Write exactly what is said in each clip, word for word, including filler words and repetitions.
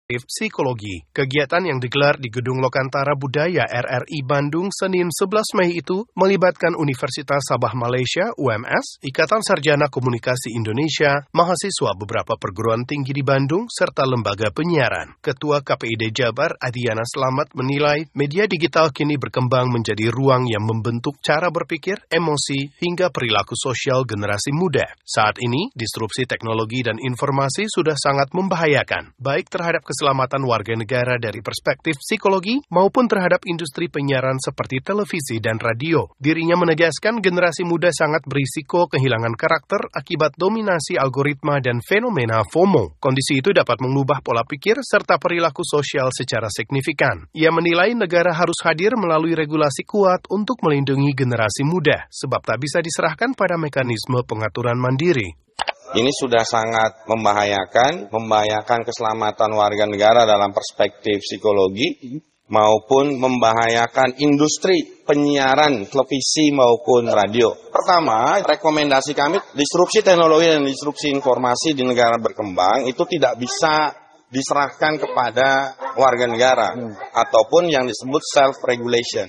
Psikologi. Kegiatan yang digelar di Gedung Lokantara Budaya R R I Bandung Senin sebelas Mei itu melibatkan Universitas Sabah Malaysia U M S, Ikatan Sarjana Komunikasi Indonesia, mahasiswa beberapa perguruan tinggi di Bandung, serta lembaga penyiaran. Ketua K P I D Jabar Adiana Slamet menilai media digital kini berkembang menjadi ruang yang membentuk cara berpikir, emosi, hingga perilaku sosial generasi muda. Saat ini, disrupsi teknologi dan informasi sudah sangat membahayakan, baik terhadap keselamatan warga negara dari perspektif psikologi maupun terhadap industri penyiaran seperti televisi dan radio. Dirinya menegaskan generasi muda sangat berisiko kehilangan karakter akibat dominasi algoritma dan fenomena FOMO. Kondisi itu dapat mengubah pola pikir serta perilaku sosial secara signifikan. Ia menilai negara harus hadir melalui regulasi kuat untuk melindungi generasi muda, sebab tak bisa diserahkan pada mekanisme pengaturan mandiri. Ini sudah sangat membahayakan, membahayakan keselamatan warga negara dalam perspektif psikologi, maupun membahayakan industri penyiaran televisi maupun radio. Pertama, rekomendasi kami, disrupsi teknologi dan disrupsi informasi di negara berkembang itu tidak bisa diserahkan kepada warga negara, hmm. ataupun yang disebut self-regulation.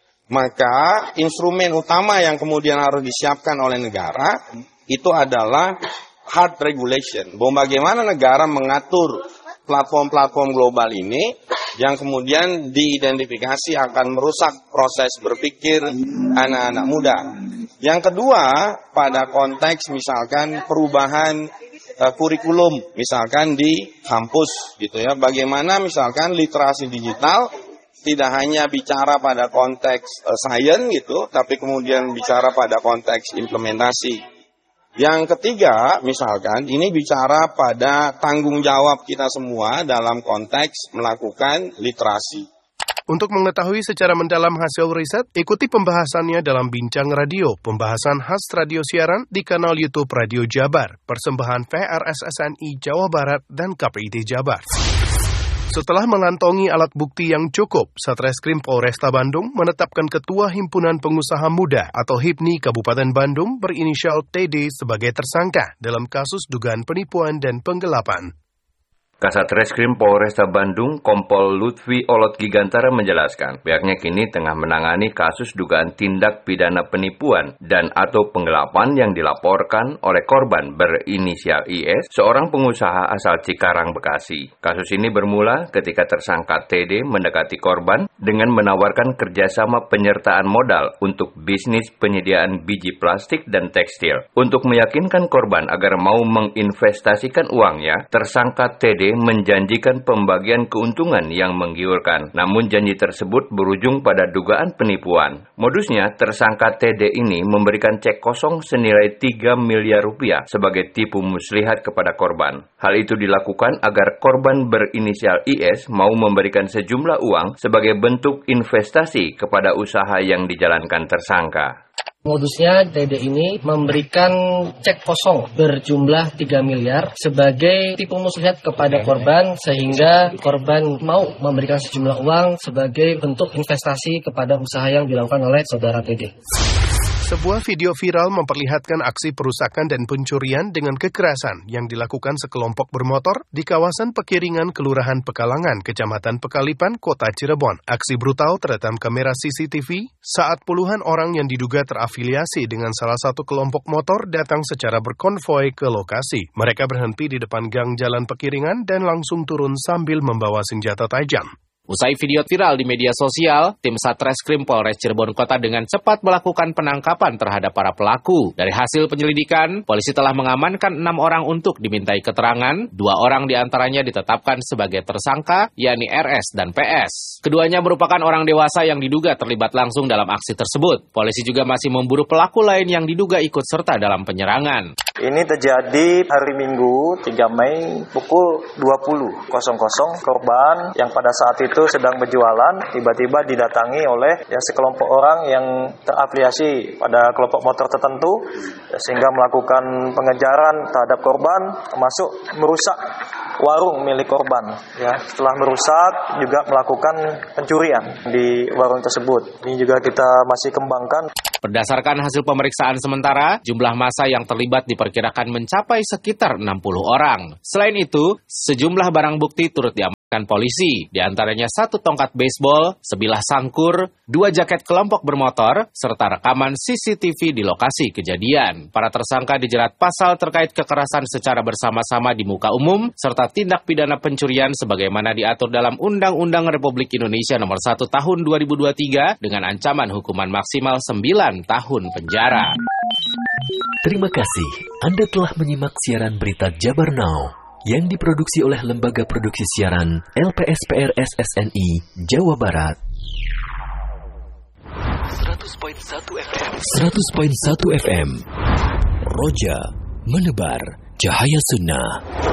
Maka instrumen utama yang kemudian harus disiapkan oleh negara, itu adalah hard regulation. Bahwa bagaimana negara mengatur platform-platform global ini yang kemudian diidentifikasi akan merusak proses berpikir anak-anak muda. Yang kedua, pada konteks misalkan perubahan uh, kurikulum, misalkan di kampus gitu ya. Bagaimana misalkan literasi digital tidak hanya bicara pada konteks uh, sains gitu, tapi kemudian bicara pada konteks implementasi. Yang ketiga, misalkan, ini bicara pada tanggung jawab kita semua dalam konteks melakukan literasi. Untuk mengetahui secara mendalam hasil riset, ikuti pembahasannya dalam Bincang Radio, pembahasan khas radio siaran di kanal YouTube Radio Jabar, persembahan V R S S N I Jawa Barat dan K P I D Jabar. Setelah mengantongi alat bukti yang cukup, Satreskrim Polresta Bandung menetapkan Ketua Himpunan Pengusaha Muda atau HIPNI Kabupaten Bandung berinisial T D sebagai tersangka dalam kasus dugaan penipuan dan penggelapan. Kasatreskrim Polresta Bandung, Kompol Lutfi Olot Gigantara menjelaskan, pihaknya kini tengah menangani kasus dugaan tindak pidana penipuan dan atau penggelapan yang dilaporkan oleh korban berinisial I S, seorang pengusaha asal Cikarang, Bekasi. Kasus ini bermula ketika tersangka T D mendekati korban dengan menawarkan kerjasama penyertaan modal untuk bisnis penyediaan biji plastik dan tekstil. Untuk meyakinkan korban agar mau menginvestasikan uangnya, tersangka T D menjanjikan pembagian keuntungan yang menggiurkan. Namun janji tersebut berujung pada dugaan penipuan. Modusnya, tersangka T D ini memberikan cek kosong senilai tiga miliar rupiah sebagai tipu muslihat kepada korban. Hal itu dilakukan agar korban berinisial I S mau memberikan sejumlah uang sebagai bentuk investasi kepada usaha yang dijalankan tersangka. Modusnya T D ini memberikan cek kosong berjumlah tiga miliar sebagai tipu muslihat kepada korban sehingga korban mau memberikan sejumlah uang sebagai bentuk investasi kepada usaha yang dilakukan oleh saudara T D. Sebuah video viral memperlihatkan aksi perusakan dan pencurian dengan kekerasan yang dilakukan sekelompok bermotor di kawasan Pekiringan, Kelurahan Pekalangan, Kecamatan Pekalipan, Kota Cirebon. Aksi brutal terekam kamera C C T V saat puluhan orang yang diduga terafiliasi dengan salah satu kelompok motor datang secara berkonvoi ke lokasi. Mereka berhenti di depan gang Jalan Pekiringan dan langsung turun sambil membawa senjata tajam. Usai video viral di media sosial, tim Satreskrim Polres Cirebon Kota dengan cepat melakukan penangkapan terhadap para pelaku. Dari hasil penyelidikan, polisi telah mengamankan enam orang untuk dimintai keterangan. Dua orang diantaranya ditetapkan sebagai tersangka, yakni R S dan P S. Keduanya merupakan orang dewasa yang diduga terlibat langsung dalam aksi tersebut. Polisi juga masih memburu pelaku lain yang diduga ikut serta dalam penyerangan. Ini terjadi hari Minggu tiga Mei pukul dua puluh korban yang pada saat itu sedang berjualan tiba-tiba didatangi oleh ya sekelompok orang yang terafiliasi pada kelompok motor tertentu ya, sehingga melakukan pengejaran terhadap korban termasuk merusak warung milik korban. Ya, setelah merusak juga melakukan pencurian di warung tersebut. Ini juga kita masih kembangkan. Berdasarkan hasil pemeriksaan sementara, jumlah massa yang terlibat diperkirakan mencapai sekitar enam puluh orang. Selain itu, sejumlah barang bukti turut diamankan kan polisi, di antaranya satu tongkat baseball, sebilah sangkur, dua jaket kelompok bermotor, serta rekaman C C T V di lokasi kejadian. Para tersangka dijerat pasal terkait kekerasan secara bersama-sama di muka umum, serta tindak pidana pencurian sebagaimana diatur dalam Undang-Undang Republik Indonesia Nomor satu Tahun dua ribu dua puluh tiga dengan ancaman hukuman maksimal sembilan tahun penjara. Terima kasih Anda telah menyimak siaran berita Jabar Now yang diproduksi oleh Lembaga Produksi Siaran L P S P R S S N I Jawa Barat. seratus koma satu F M seratus koma satu F M Roja menebar cahaya sunnah.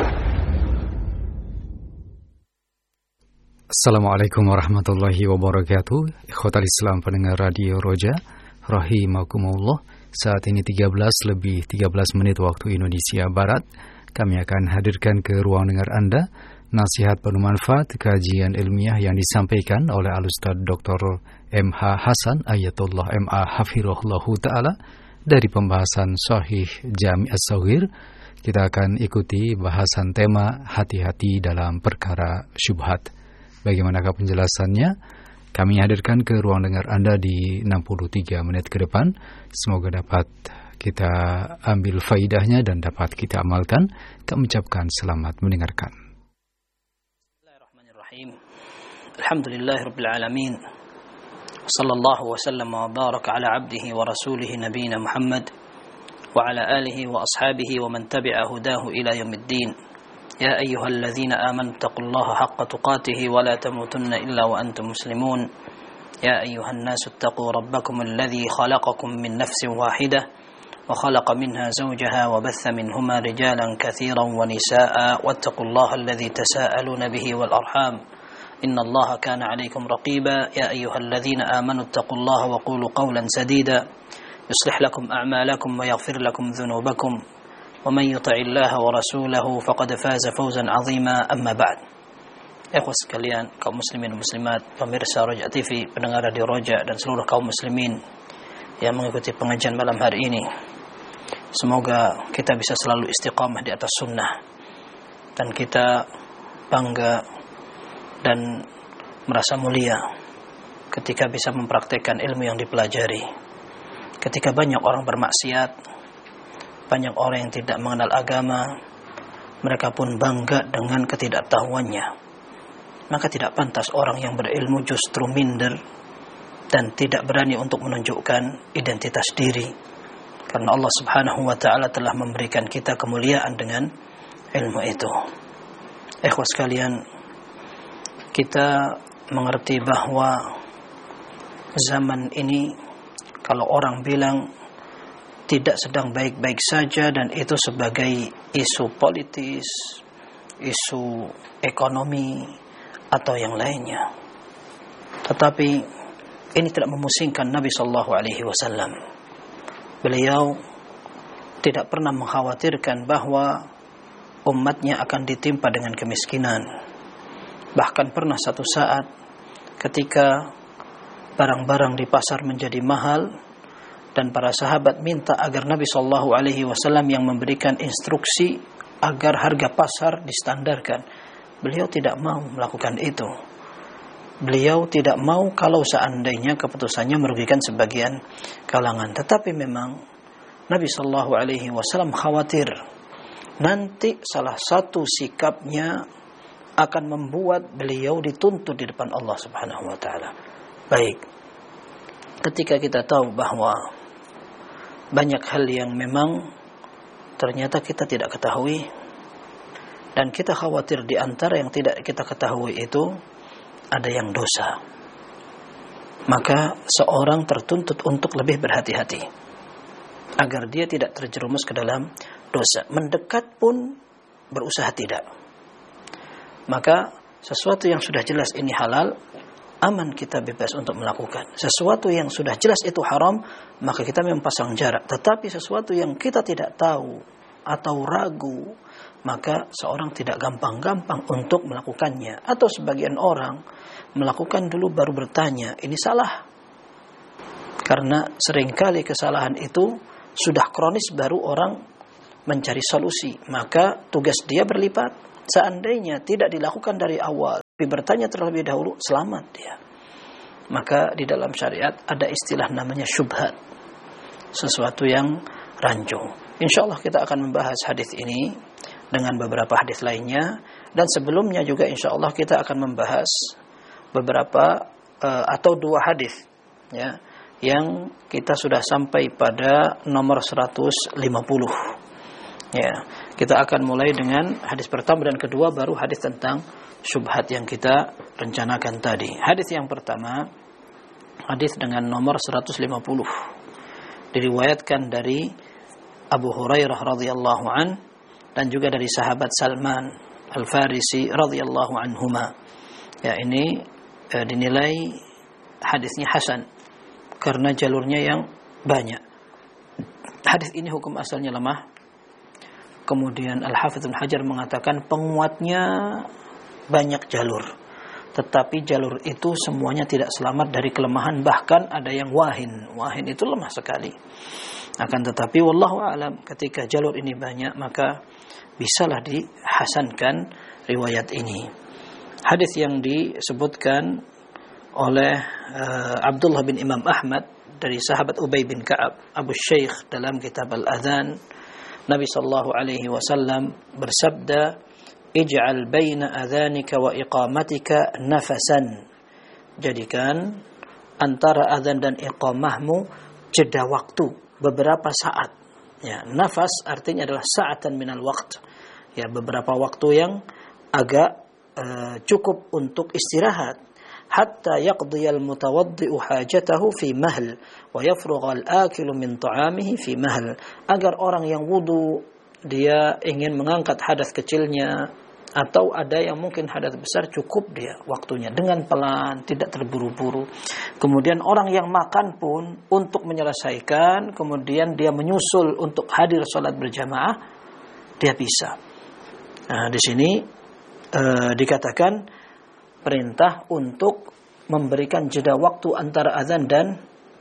Assalamualaikum warahmatullahi wabarakatuh. Ikhwatal Islam pendengar Radio Roja, rahimakumullah. Saat ini tiga belas lebih tiga belas menit waktu Indonesia Barat. Kami akan hadirkan ke ruang dengar Anda nasihat penuh manfaat kajian ilmiah yang disampaikan oleh Al-Ustaz Doktor M H Hasan Ayatullah M A Hafirullahu Ta'ala dari pembahasan Sahih Jami' As-Saghir. Kita akan ikuti bahasan tema hati-hati dalam perkara syubhat. Bagaimanakah penjelasannya? Kami hadirkan ke ruang dengar Anda di enam puluh tiga menit ke depan. Semoga dapat kita ambil faidahnya dan dapat kita amalkan. Kami ucapkan selamat mendengarkan. Bismillahirrahmanirrahim. Alhamdulillahirabbil alamin. Sallallahu wa sallam wa baraka ala abdihi wa rasulihi nabiyina Muhammad wa ala alihi wa ashabihi wa man tabi'a hudahu ila yaumiddin. Ya ayyuhalladzina amanu taqullaha haqqa tuqatih wa la tamutunna illa wa antum muslimun. Ya ayyuhan nasu taqu rabbakum alladzi khalaqakum min nafsin wahidah وخلق منها زوجها وبث منهما رجالا كثيرا ونساء واتقوا الله الذي تساءلون به والأرحام إن الله كان عليكم رقيبا يا أيها الذين آمنوا اتقوا الله وقولوا قولا سديدا يصلح لكم أعمالكم ويغفر لكم ذنوبكم ومن يطع الله ورسوله فقد فاز فوزا عظيما أما بعد. Ikhwas sekalian, kaum muslimin dan muslimat, pemirsa Roja T V, pendengar Radio Roja dan seluruh kaum muslimin yang mengikuti pengajian malam hari ini. Semoga kita bisa selalu istiqamah di atas sunnah dan kita bangga dan merasa mulia ketika bisa mempraktekkan ilmu yang dipelajari. Ketika banyak orang bermaksiat, banyak orang yang tidak mengenal agama, mereka pun bangga dengan ketidaktahuannya. Maka tidak pantas orang yang berilmu justru minder dan tidak berani untuk menunjukkan identitas diri. Karena Allah Subhanahu wa Ta'ala telah memberikan kita kemuliaan dengan ilmu itu. Ikhwas sekalian, kita mengerti bahwa zaman ini kalau orang bilang tidak sedang baik-baik saja dan itu sebagai isu politis, isu ekonomi atau yang lainnya. Tetapi ini tidak memusingkan Nabi sallallahu alaihi wasallam. Beliau tidak pernah mengkhawatirkan bahwa umatnya akan ditimpa dengan kemiskinan. Bahkan pernah satu saat ketika barang-barang di pasar menjadi mahal dan para sahabat minta agar Nabi sallallahu alaihi wasallam yang memberikan instruksi agar harga pasar distandarkan. Beliau tidak mau melakukan itu. Beliau tidak mau kalau seandainya keputusannya merugikan sebagian kalangan. Tetapi memang Nabi sallallahu alaihi wasallam khawatir nanti salah satu sikapnya akan membuat beliau dituntut di depan Allah Subhanahu wa Ta'ala. Baik, ketika kita tahu bahwa banyak hal yang memang ternyata kita tidak ketahui dan kita khawatir di antara yang tidak kita ketahui itu ada yang dosa, maka seorang tertuntut untuk lebih berhati-hati agar dia tidak terjerumus ke dalam dosa. Mendekat pun berusaha tidak. Maka sesuatu yang sudah jelas ini halal, aman kita bebas untuk melakukan. Sesuatu yang sudah jelas itu haram, maka kita mempasang jarak. Tetapi sesuatu yang kita tidak tahu atau ragu, maka seorang tidak gampang-gampang untuk melakukannya. Atau sebagian orang melakukan dulu baru bertanya, ini salah. Karena seringkali kesalahan itu sudah kronis baru orang mencari solusi. Maka tugas dia berlipat. Seandainya tidak dilakukan dari awal, bertanya terlebih dahulu, selamat dia. Maka di dalam syariat ada istilah namanya syubhat, sesuatu yang rancu. Insya Allah kita akan membahas hadis ini dengan beberapa hadis lainnya, dan sebelumnya juga insya Allah kita akan membahas beberapa uh, atau dua hadis ya, yang kita sudah sampai pada nomor seratus lima puluh. Ya, kita akan mulai dengan hadis pertama dan kedua, baru hadis tentang syubhat yang kita rencanakan tadi. Hadis yang pertama, hadis dengan nomor seratus lima puluh, diriwayatkan dari Abu Hurairah radhiyallahu an dan juga dari sahabat Salman Al-Farisi radhiyallahu anhuma. Ya, ini e, dinilai hadisnya hasan karena jalurnya yang banyak. Hadis ini hukum asalnya lemah. Kemudian Al-Hafidz Ibnu Hajar mengatakan penguatnya banyak jalur, tetapi jalur itu semuanya tidak selamat dari kelemahan, bahkan ada yang wahin. Wahin itu lemah sekali. Akan tetapi wallahu a'lam, ketika jalur ini banyak maka bisalah dihasankan riwayat ini. Hadis yang disebutkan oleh uh, Abdullah bin Imam Ahmad dari sahabat Ubay bin Ka'ab Abu Syekh dalam kitab Al-Adhan, Nabi sallallahu alaihi wasallam bersabda, ij'al baina adzanika wa iqamatika nafasan. Jadikan antara azan dan iqamahmu jeda waktu beberapa saat. Ya, nafas artinya adalah sa'atan minal waqt. Ya, beberapa waktu yang agak uh, cukup untuk istirahat. Hatta yaqdiyal mutawaddi'u hajatahu fi mahl wa yafrughal akilu min ta'amihi fi mahl. Agar orang yang wudu dia ingin mengangkat hadas kecilnya, atau ada yang mungkin hadas besar, cukup dia waktunya dengan pelan, tidak terburu-buru. Kemudian orang yang makan pun untuk menyelesaikan, kemudian dia menyusul untuk hadir sholat berjamaah, dia bisa. Nah, di sini e, dikatakan perintah untuk memberikan jeda waktu antara azan dan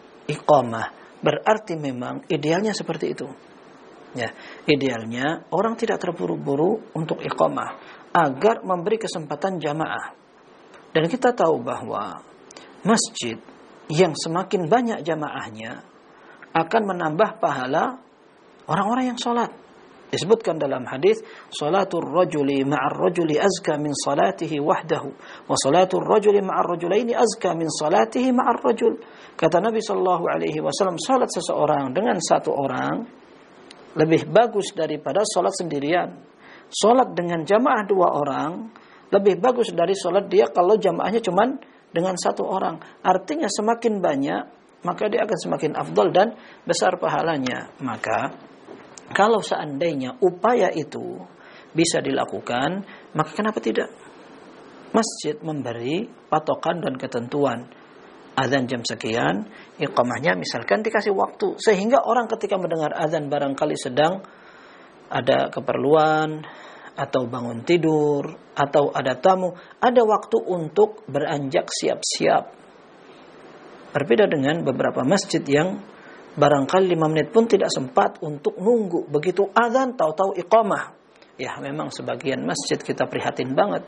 iqamah. Berarti memang idealnya seperti itu. Ya, idealnya orang tidak terburu-buru untuk iqamah agar memberi kesempatan jamaah. Dan kita tahu bahwa masjid yang semakin banyak jamaahnya akan menambah pahala orang-orang yang sholat. Disebutkan dalam hadis, salatul rajuli ma'ar rajuli azka min salatihi wahdahu, wa salatul rajuli ma'ar rajulaini azka min salatihi ma'ar rajul. Kata Nabi sallallahu alaihi wasallam, salat seseorang dengan satu orang lebih bagus daripada salat sendirian. Salat dengan jamaah dua orang lebih bagus dari salat dia kalau jamaahnya cuman dengan satu orang. Artinya semakin banyak, maka dia akan semakin afdal dan besar pahalanya. Maka kalau seandainya upaya itu bisa dilakukan, maka kenapa tidak? Masjid memberi patokan dan ketentuan. Azan jam sekian, iqamahnya misalkan dikasih waktu, sehingga orang ketika mendengar azan barangkali sedang ada keperluan atau bangun tidur atau ada tamu, ada waktu untuk beranjak siap-siap. Berbeda dengan beberapa masjid yang barangkali lima menit pun tidak sempat untuk nunggu, begitu azan tahu-tahu iqamah. Ya, memang sebagian masjid kita prihatin banget.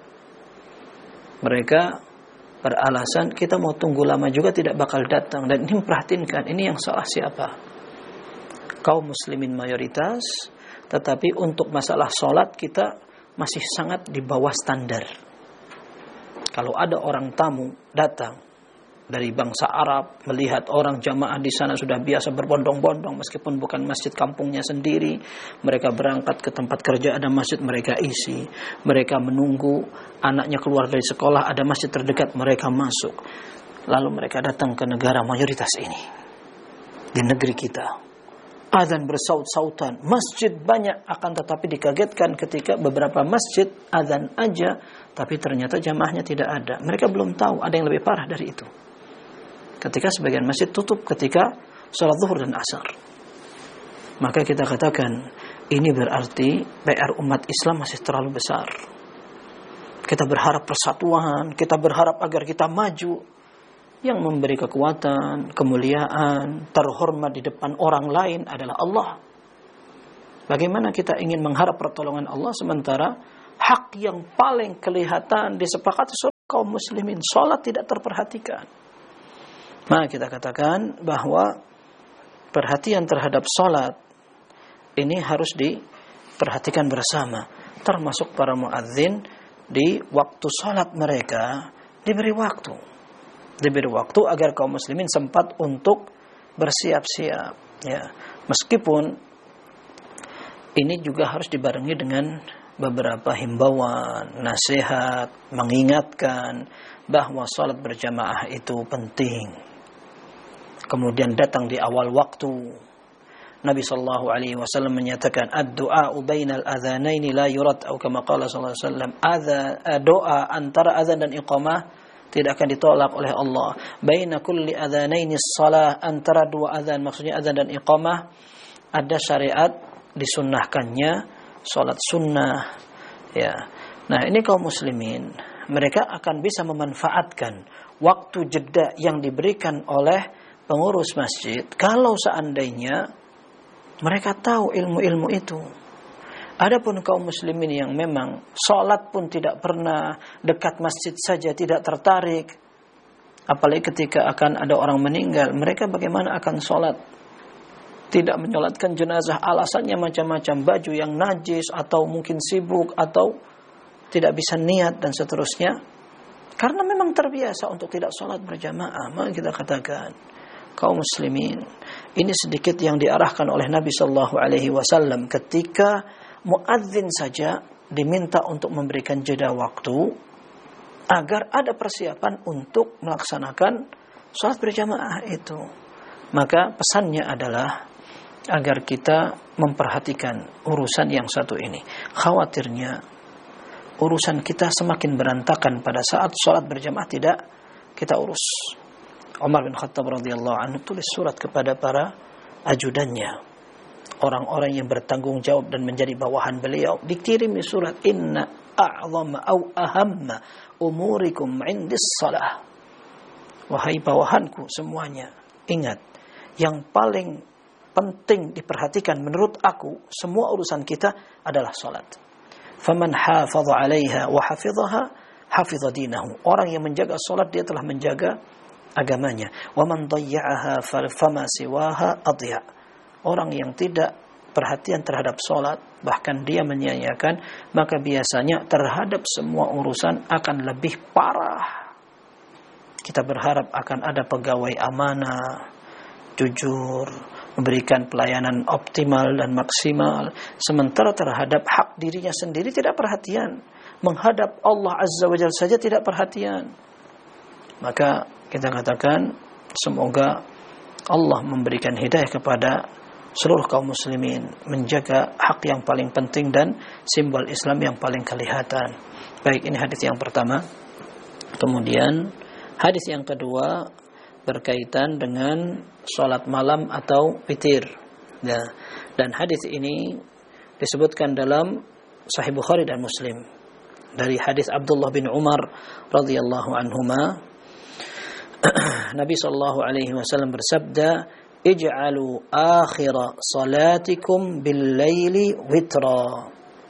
Mereka beralasan kita mau tunggu lama juga tidak bakal datang, dan ini memperhatinkan, ini yang salah siapa? Kaum muslimin mayoritas, tetapi untuk masalah sholat kita masih sangat di bawah standar. Kalau ada orang tamu datang dari bangsa Arab, melihat orang jamaah di sana sudah biasa berbondong-bondong, meskipun bukan masjid kampungnya sendiri, mereka berangkat ke tempat kerja ada masjid, mereka isi. Mereka menunggu anaknya keluar dari sekolah, ada masjid terdekat, mereka masuk. Lalu mereka datang ke negara mayoritas ini, di negeri kita. Azan bersaut-sautan, masjid banyak, akan tetapi dikagetkan ketika beberapa masjid azan aja, tapi ternyata jamaahnya tidak ada. Mereka belum tahu ada yang lebih parah dari itu. Ketika sebagian masjid tutup ketika sholat zuhur dan asar. Maka kita katakan, ini berarti P R umat Islam masih terlalu besar. Kita berharap persatuan, kita berharap agar kita maju. Yang memberi kekuatan, kemuliaan, terhormat di depan orang lain adalah Allah. Bagaimana kita ingin mengharap pertolongan Allah sementara hak yang paling kelihatan disepakati kaum muslimin, sholat tidak terperhatikan. Maka kita katakan bahwa perhatian terhadap sholat ini harus diperhatikan bersama, termasuk para muadzin di waktu sholat mereka diberi waktu, diberi waktu agar kaum muslimin sempat untuk bersiap-siap. Ya, meskipun ini juga harus dibarengi dengan beberapa himbauan, nasihat, mengingatkan bahwa sholat berjamaah itu penting. Kemudian datang di awal waktu. Nabi sallallahu alaihi wasallam menyatakan ad-du'a'u bainal adhanaini la yurad, atau kama qala sallallahu alaihi wasallam, doa antara azan dan iqamah tidak akan ditolak oleh Allah. Baina kulli adhanaini shalah, antara dua azan, maksudnya azan dan iqamah ada syariat disunnahkannya salat sunnah. Ya. Nah, ini kaum muslimin, mereka akan bisa memanfaatkan waktu jeda yang diberikan oleh pengurus masjid kalau seandainya mereka tahu ilmu-ilmu itu. Adapun kaum muslimin yang memang sholat pun tidak pernah, dekat masjid saja tidak tertarik, apalagi ketika akan ada orang meninggal, mereka bagaimana akan sholat? Tidak menyolatkan jenazah, alasannya macam-macam, baju yang najis, atau mungkin sibuk, atau tidak bisa niat, dan seterusnya. Karena memang terbiasa untuk tidak sholat berjamaah. Maka kita katakan, kaum muslimin, ini sedikit yang diarahkan oleh Nabi Sallallahu Alaihi Wasallam ketika muadzin saja diminta untuk memberikan jeda waktu agar ada persiapan untuk melaksanakan sholat berjamaah itu. Maka pesannya adalah agar kita memperhatikan urusan yang satu ini. Khawatirnya urusan kita semakin berantakan pada saat sholat berjamaah tidak kita urus. Umar bin Khattab radhiyallahu anhu tulis surat kepada para ajudannya, orang-orang yang bertanggung jawab dan menjadi bawahan beliau, dikirimi surat, inna a'zama au ahamma umurikum indis salah. Wahai bawahanku semuanya, ingat, yang paling penting diperhatikan menurut aku, semua urusan kita adalah salat. Faman hafadha 'alaiha wa hafidhaha hafidha dinahu. Orang yang menjaga salat dia telah menjaga agamanya. Wa man dhayya'aha fama siwaha adya. Orang yang tidak perhatian terhadap salat, bahkan dia menyia-nyiakan, maka biasanya terhadap semua urusan akan lebih parah. Kita berharap akan ada pegawai amanah, jujur, memberikan pelayanan optimal dan maksimal, sementara terhadap hak dirinya sendiri tidak perhatian, menghadap Allah Azza wa Jalla saja tidak perhatian. Maka kita katakan semoga Allah memberikan hidayah kepada seluruh kaum muslimin, menjaga hak yang paling penting dan simbol Islam yang paling kelihatan. Baik, ini hadis yang pertama. Kemudian hadis yang kedua berkaitan dengan sholat malam atau witir. Ya. Dan hadis ini disebutkan dalam Sahih Bukhari dan Muslim dari hadis Abdullah bin Umar radhiyallahu anhuma. Nabi sallallahu alaihi wasallam bersabda, ij'alu akhira salatikum bil-laili witra.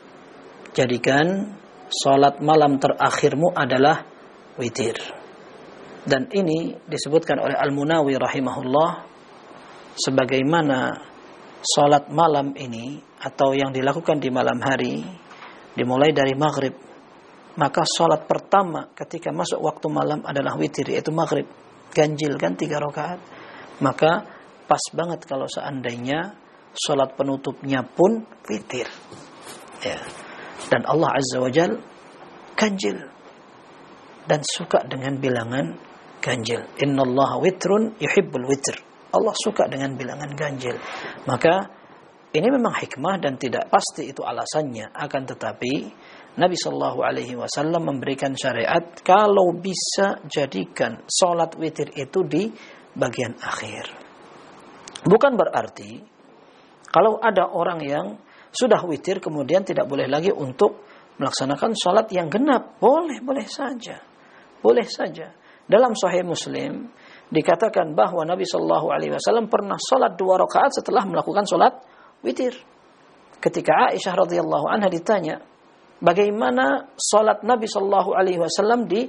Jadikan salat malam terakhirmu adalah witir. Dan ini disebutkan oleh Al-Munawi rahimahullah, sebagaimana salat malam ini atau yang dilakukan di malam hari dimulai dari maghrib, maka salat pertama ketika masuk waktu malam adalah witir, yaitu maghrib. Ganjil kan tiga rakaat. Maka pas banget kalau seandainya salat penutupnya pun witir. Ya. Dan Allah Azza wa Jalla ganjil dan suka dengan bilangan ganjil. Innallaha witrun yuhibbul witr. Allah suka dengan bilangan ganjil. Maka ini memang hikmah dan tidak pasti itu alasannya, akan tetapi Nabi Shallallahu Alaihi Wasallam memberikan syariat kalau bisa jadikan sholat witir itu di bagian akhir. Bukan berarti kalau ada orang yang sudah witir kemudian tidak boleh lagi untuk melaksanakan sholat yang genap. Boleh, boleh saja, boleh saja. Dalam Sahih Muslim dikatakan bahwa Nabi Shallallahu Alaihi Wasallam pernah sholat dua rakaat setelah melakukan sholat witir. Ketika Aisyah radhiyallahu anha ditanya, bagaimana salat Nabi sallallahu alaihi wasallam di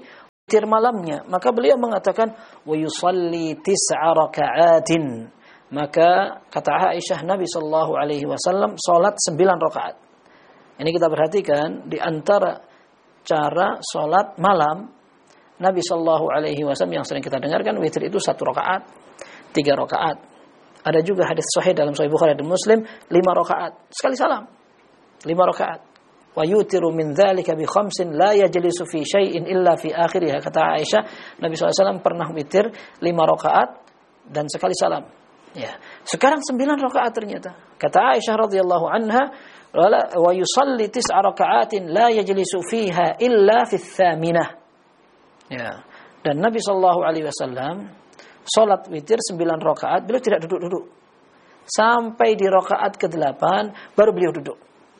witir malamnya, maka beliau mengatakan wa yusalli tis'a raka'atin. Maka kata Aisyah, Nabi sallallahu alaihi wasallam salat sembilan rakaat. Ini kita perhatikan di antara cara salat malam Nabi sallallahu alaihi wasallam yang sering kita dengarkan, witir itu satu rakaat, tiga rakaat. Ada juga hadis sahih dalam Sahih Bukhari dan Muslim, lima rakaat sekali salam, lima rakaat. Wa yutiru min dzalika bi khamsin la yajlisu fi syai'in illa fi akhiriha. Kata Aisyah, Nabi shallallahu alaihi wasallam pernah witir lima rakaat dan sekali salam. Ya. Sekarang sembilan rakaat ternyata. Kata Aisyah radhiyallahu anha, wa yusalli tis'a raka'atin la yajlisu fiha illa fi tsaminah. Ya. Dan Nabi sallallahu alaihi wasallam salat witir sembilan rakaat, beliau tidak duduk-duduk. Sampai di rakaat kedelapan baru beliau duduk.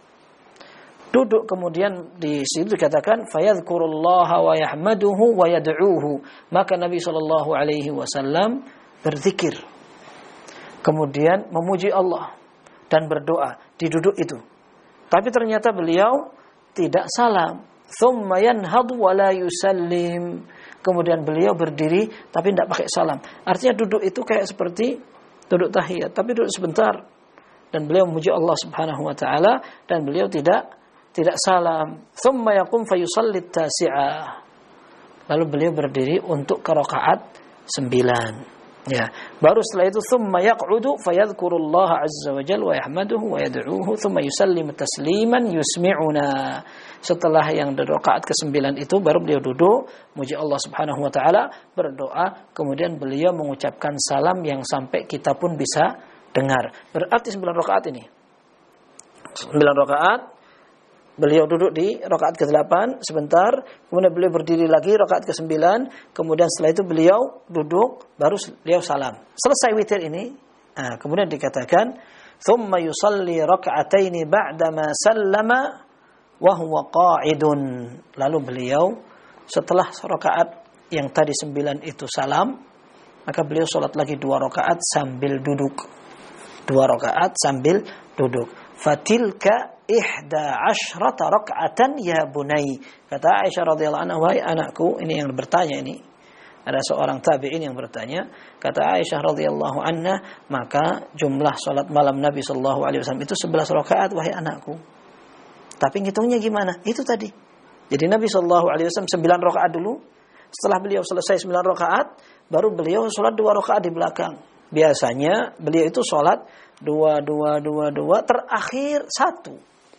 Duduk kemudian di situ dikatakan fayadhkurullaha wa yahmaduhu wa yad'uuhu. Maka Nabi sallallahu alaihi wasallam berzikir. Kemudian memuji Allah dan berdoa di duduk itu. Tapi ternyata beliau tidak salam. Tsumma yanhadu wa la yusallim. Kemudian beliau berdiri tapi tidak pakai salam. Artinya duduk itu kayak seperti duduk tahiyat, tapi duduk sebentar. Dan beliau memuji Allah Subhanahu wa taala dan beliau tidak tidak salam. Tsumma yaqum fayusalli at-tasi'ah. Lalu beliau berdiri untuk ke rakaat sembilan. Ya, baru setelah itu tsumma yaq'udu fayadhkurullaha 'azza wa jalla wa yahmaduhu wa yad'uuhu tsumma yusallimu tasliman yusmi'una. Setelah yang di rakaat kesembilan itu baru beliau duduk, muji Allah Subhanahu wa taala, berdoa, kemudian beliau mengucapkan salam yang sampai kita pun bisa dengar. Berarti sembilan rakaat ini. sembilan rakaat. Beliau duduk di rakaat kedelapan sebentar, kemudian beliau berdiri lagi rakaat kesembilan, kemudian setelah itu beliau duduk, baru beliau salam. Selesai witir ini, nah, kemudian dikatakan, "Tsumma yusalli raka'ataini ba'dama sallama wa huwa qa'idun." Lalu beliau setelah rakaat yang tadi sembilan itu salam, maka beliau salat lagi dua rakaat sambil duduk. Dua rakaat sambil duduk. Fatilka ihda asyrata raka'atan ya bunai. Kata Aisyah radhiyallahu anha, wahai anakku, ini yang bertanya ini. Ada seorang tabi'in yang bertanya, kata Aisyah radhiyallahu anha, maka jumlah salat malam Nabi sallallahu alaihi wasallam itu sebelas rakaat wahai anakku. Tapi ngitungnya gimana? Itu tadi. Jadi Nabi sallallahu alaihi wasallam sembilan rakaat dulu. Setelah beliau selesai sembilan rakaat, baru beliau salat dua rakaat di belakang. Biasanya beliau itu salat dua dua dua dua terakhir satu.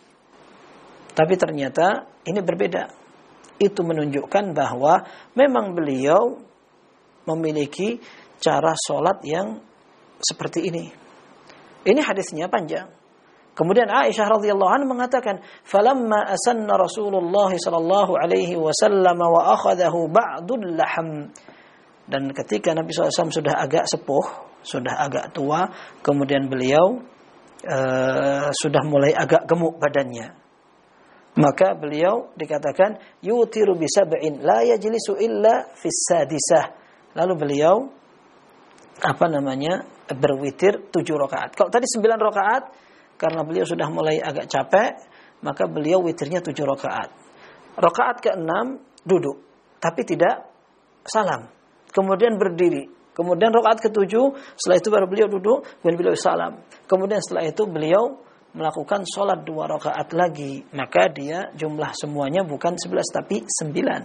Tapi ternyata ini berbeda. Itu menunjukkan bahwa memang beliau memiliki cara sholat yang seperti ini. Ini hadisnya panjang. Kemudian Aisyah radhiyallahu anha mengatakan, "Falamma asanna Rasulullah sallallahu alaihi wasallam wa akhadahu ba'dul laham." Dan ketika Nabi shallallahu alaihi wasallam sudah agak sepuh, sudah agak tua, kemudian beliau uh, sudah mulai agak gemuk badannya. Maka beliau dikatakan yutiru bi sab'in la yajlisu illa fis sadisah. Lalu beliau apa namanya? berwitir tujuh rakaat. Kalau tadi sembilan rakaat, karena beliau sudah mulai agak capek, maka beliau witirnya tujuh rakaat. Rakaat keenam duduk, tapi tidak salam. Kemudian berdiri. Kemudian rakaat ketujuh, setelah itu baru beliau duduk, dan beliau salam. Kemudian setelah itu beliau melakukan sholat dua rakaat lagi, maka dia jumlah semuanya bukan sebelas tapi sembilan.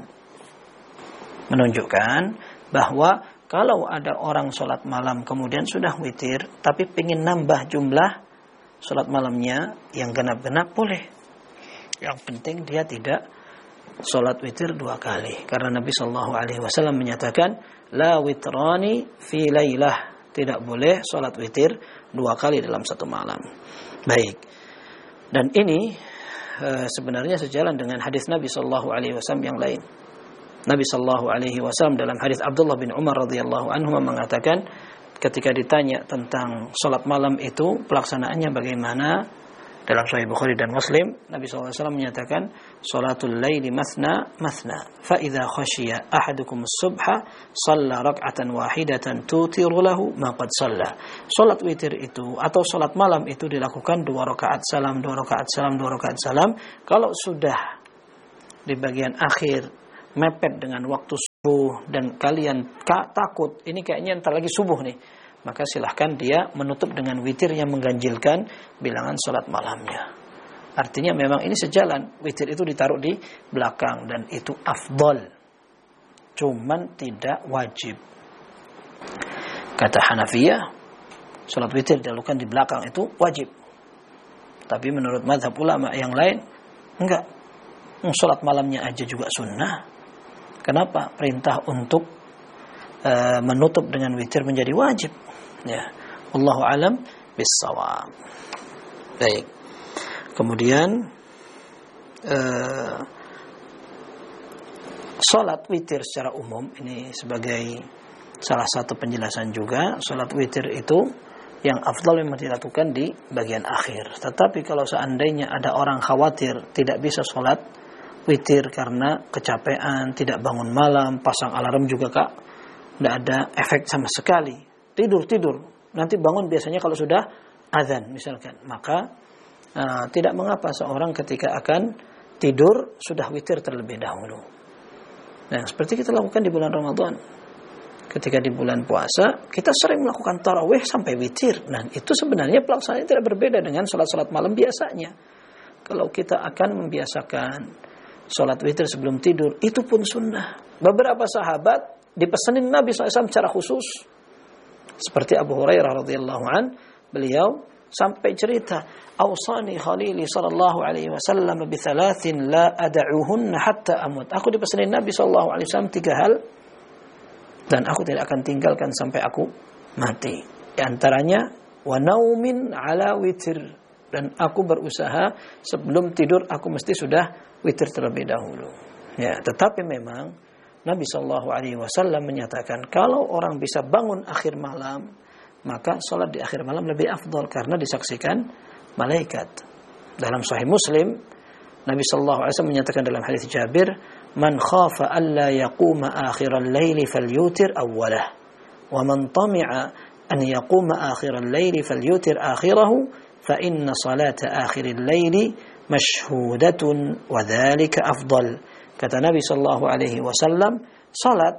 Menunjukkan bahwa kalau ada orang sholat malam kemudian sudah witir, tapi ingin nambah jumlah sholat malamnya yang genap-genap boleh. Yang penting dia tidak sholat witir dua kali, karena Nabi Shallallahu Alaihi Wasallam menyatakan la witrani fi lailah, tidak boleh sholat witir dua kali dalam satu malam. Baik, dan ini e, sebenarnya sejalan dengan hadis Nabi Sallallahu Alaihi Wasallam yang lain. Nabi Sallallahu Alaihi Wasallam dalam hadis Abdullah bin Umar radhiyallahu anhu mengatakan, ketika ditanya tentang sholat malam itu pelaksanaannya bagaimana, dalam Sahih Bukhari dan Muslim, Nabi Sallallahu Alaihi Wasallam menyatakan, sholatul laili mathna mathna, fa idza khashiya ahadukum as-subha shalla rak'atan wahidatan tutiru lahu ma qad shalla. Salat witir itu atau salat malam itu dilakukan dua rakaat salam, dua rakaat salam, dua rakaat salam. Kalau sudah di bagian akhir mepet dengan waktu dan kalian takut ini kayaknya entar lagi subuh nih, maka silahkan dia menutup dengan witir yang mengganjilkan bilangan sholat malamnya. Artinya memang ini sejalan, witir itu ditaruh di belakang dan itu afdol, cuman tidak wajib. Kata Hanafiyah, sholat witir dilakukan di belakang itu wajib. Tapi menurut mazhab ulama yang lain enggak, sholat malamnya aja juga sunnah. Kenapa perintah untuk uh, menutup dengan witir menjadi wajib? Ya, wallahu alam bis-shawab. Baik. Kemudian uh, salat witir secara umum ini sebagai salah satu penjelasan juga, salat witir itu yang afdal memang dilakukan di bagian akhir. Tetapi kalau seandainya ada orang khawatir tidak bisa salat witir karena kecapean, tidak bangun malam, pasang alarm juga kak, tidak ada efek sama sekali. Tidur-tidur, nanti bangun biasanya kalau sudah azan misalkan. Maka uh, tidak mengapa seorang ketika akan tidur sudah witir terlebih dahulu. Nah, seperti kita lakukan di bulan Ramadan. Ketika di bulan puasa, kita sering melakukan tarawih sampai witir. Nah, itu sebenarnya pelaksanaannya tidak berbeda dengan sholat-sholat malam biasanya. Kalau kita akan membiasakan sholat witir sebelum tidur, itu pun sunnah. Beberapa sahabat dipesanin Nabi shallallahu alaihi wasallam secara khusus. Seperti Abu Hurairah radhiyallahu an, beliau sampai cerita, "Awsani khalili sallallahu alaihi wasallam bi thalathin la ad'uhunna hatta amut." Aku dipesanin Nabi sallallahu alaihi wasallam tiga hal dan aku tidak akan tinggalkan sampai aku mati. Di antaranya wa naumin ala witir, dan aku berusaha sebelum tidur aku mesti sudah witir terlebih dahulu. Ya, tetapi memang Nabi Shallallahu Alaihi Wasallam menyatakan kalau orang bisa bangun akhir malam, maka sholat di akhir malam lebih afdal karena disaksikan malaikat. Dalam Sahih Muslim, Nabi Shallallahu Alaihi Wasallam menyatakan dalam hadis Jabir, "Man khafa alla yaquma akhiral laili falyutir awwalah, wa man tami'a an yaquma akhiral laili falyutir akhirahu, fa inna salata akhiril laili mashhudatun wa dzalika afdal." Kata Nabi sallallahu alaihi wasallam, salat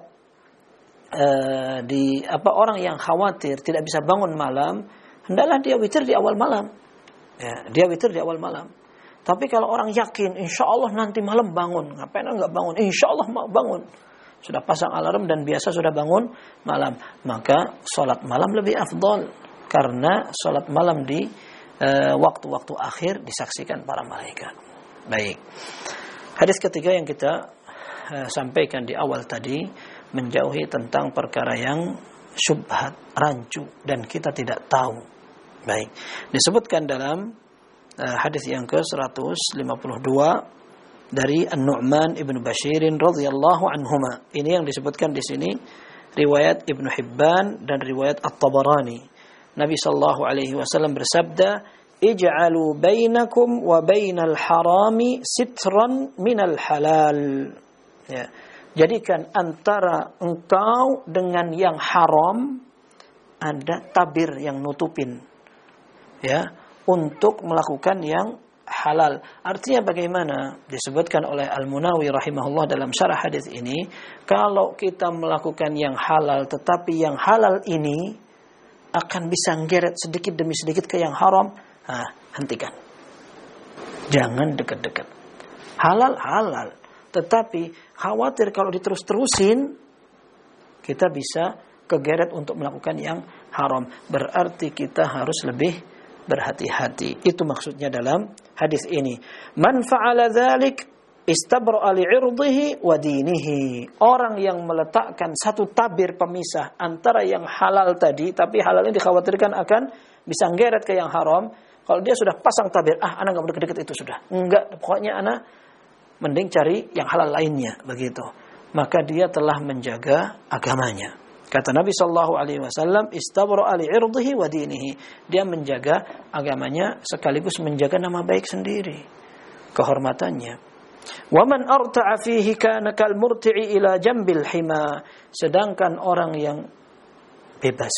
uh, di apa orang yang khawatir tidak bisa bangun malam, hendaklah dia witir di awal malam. Ya, dia witir di awal malam. Tapi kalau orang yakin insya Allah nanti malam bangun, ngapain enggak bangun? Insya Allah mau bangun. Sudah pasang alarm dan biasa sudah bangun malam, maka salat malam lebih afdal karena salat malam di uh, waktu-waktu akhir disaksikan para malaikat. Baik. Hadis ketiga yang kita uh, sampaikan di awal tadi menjauhi tentang perkara yang syubhat, rancu dan kita tidak tahu. Baik. Disebutkan dalam uh, hadis yang ke seratus lima puluh dua dari An-Nu'man Ibnu Bashir radhiyallahu anhuma. Ini yang disebutkan di sini riwayat Ibnu Hibban dan riwayat At-Tabarani. Nabi sallallahu alaihi wasallam bersabda, "Ij'alu bainakum wa bainal harami sitran minal halal." Ya. Jadikan antara engkau dengan yang haram ada tabir yang nutupin. Ya, untuk melakukan yang halal. Artinya bagaimana? Disebutkan oleh Al-Munawi rahimahullah dalam syarah hadis ini, kalau kita melakukan yang halal tetapi yang halal ini akan bisa nggeret sedikit demi sedikit ke yang haram, nah, hentikan. Jangan dekat-dekat. Halal halal, tetapi khawatir kalau diterus-terusin kita bisa kegeret untuk melakukan yang haram. Berarti kita harus lebih berhati-hati. Itu maksudnya dalam hadis ini. Man fa'ala dzalik istabra'a li'irdihi wa dinihi. Orang yang meletakkan satu tabir pemisah antara yang halal tadi, tapi halal ini dikhawatirkan akan bisa nggeret ke yang haram. Kalau dia sudah pasang tabir, ah anak enggak mau deket-deket itu sudah. Enggak, pokoknya anak mending cari yang halal lainnya, begitu. Maka dia telah menjaga agamanya. Kata Nabi sallallahu alaihi wasallam, istabra'a li'irdihi wa dinihi. Dia menjaga agamanya sekaligus menjaga nama baik sendiri, kehormatannya. Wa man arta'a fihi kana kal murti'i ila jambil hima. Sedangkan orang yang bebas,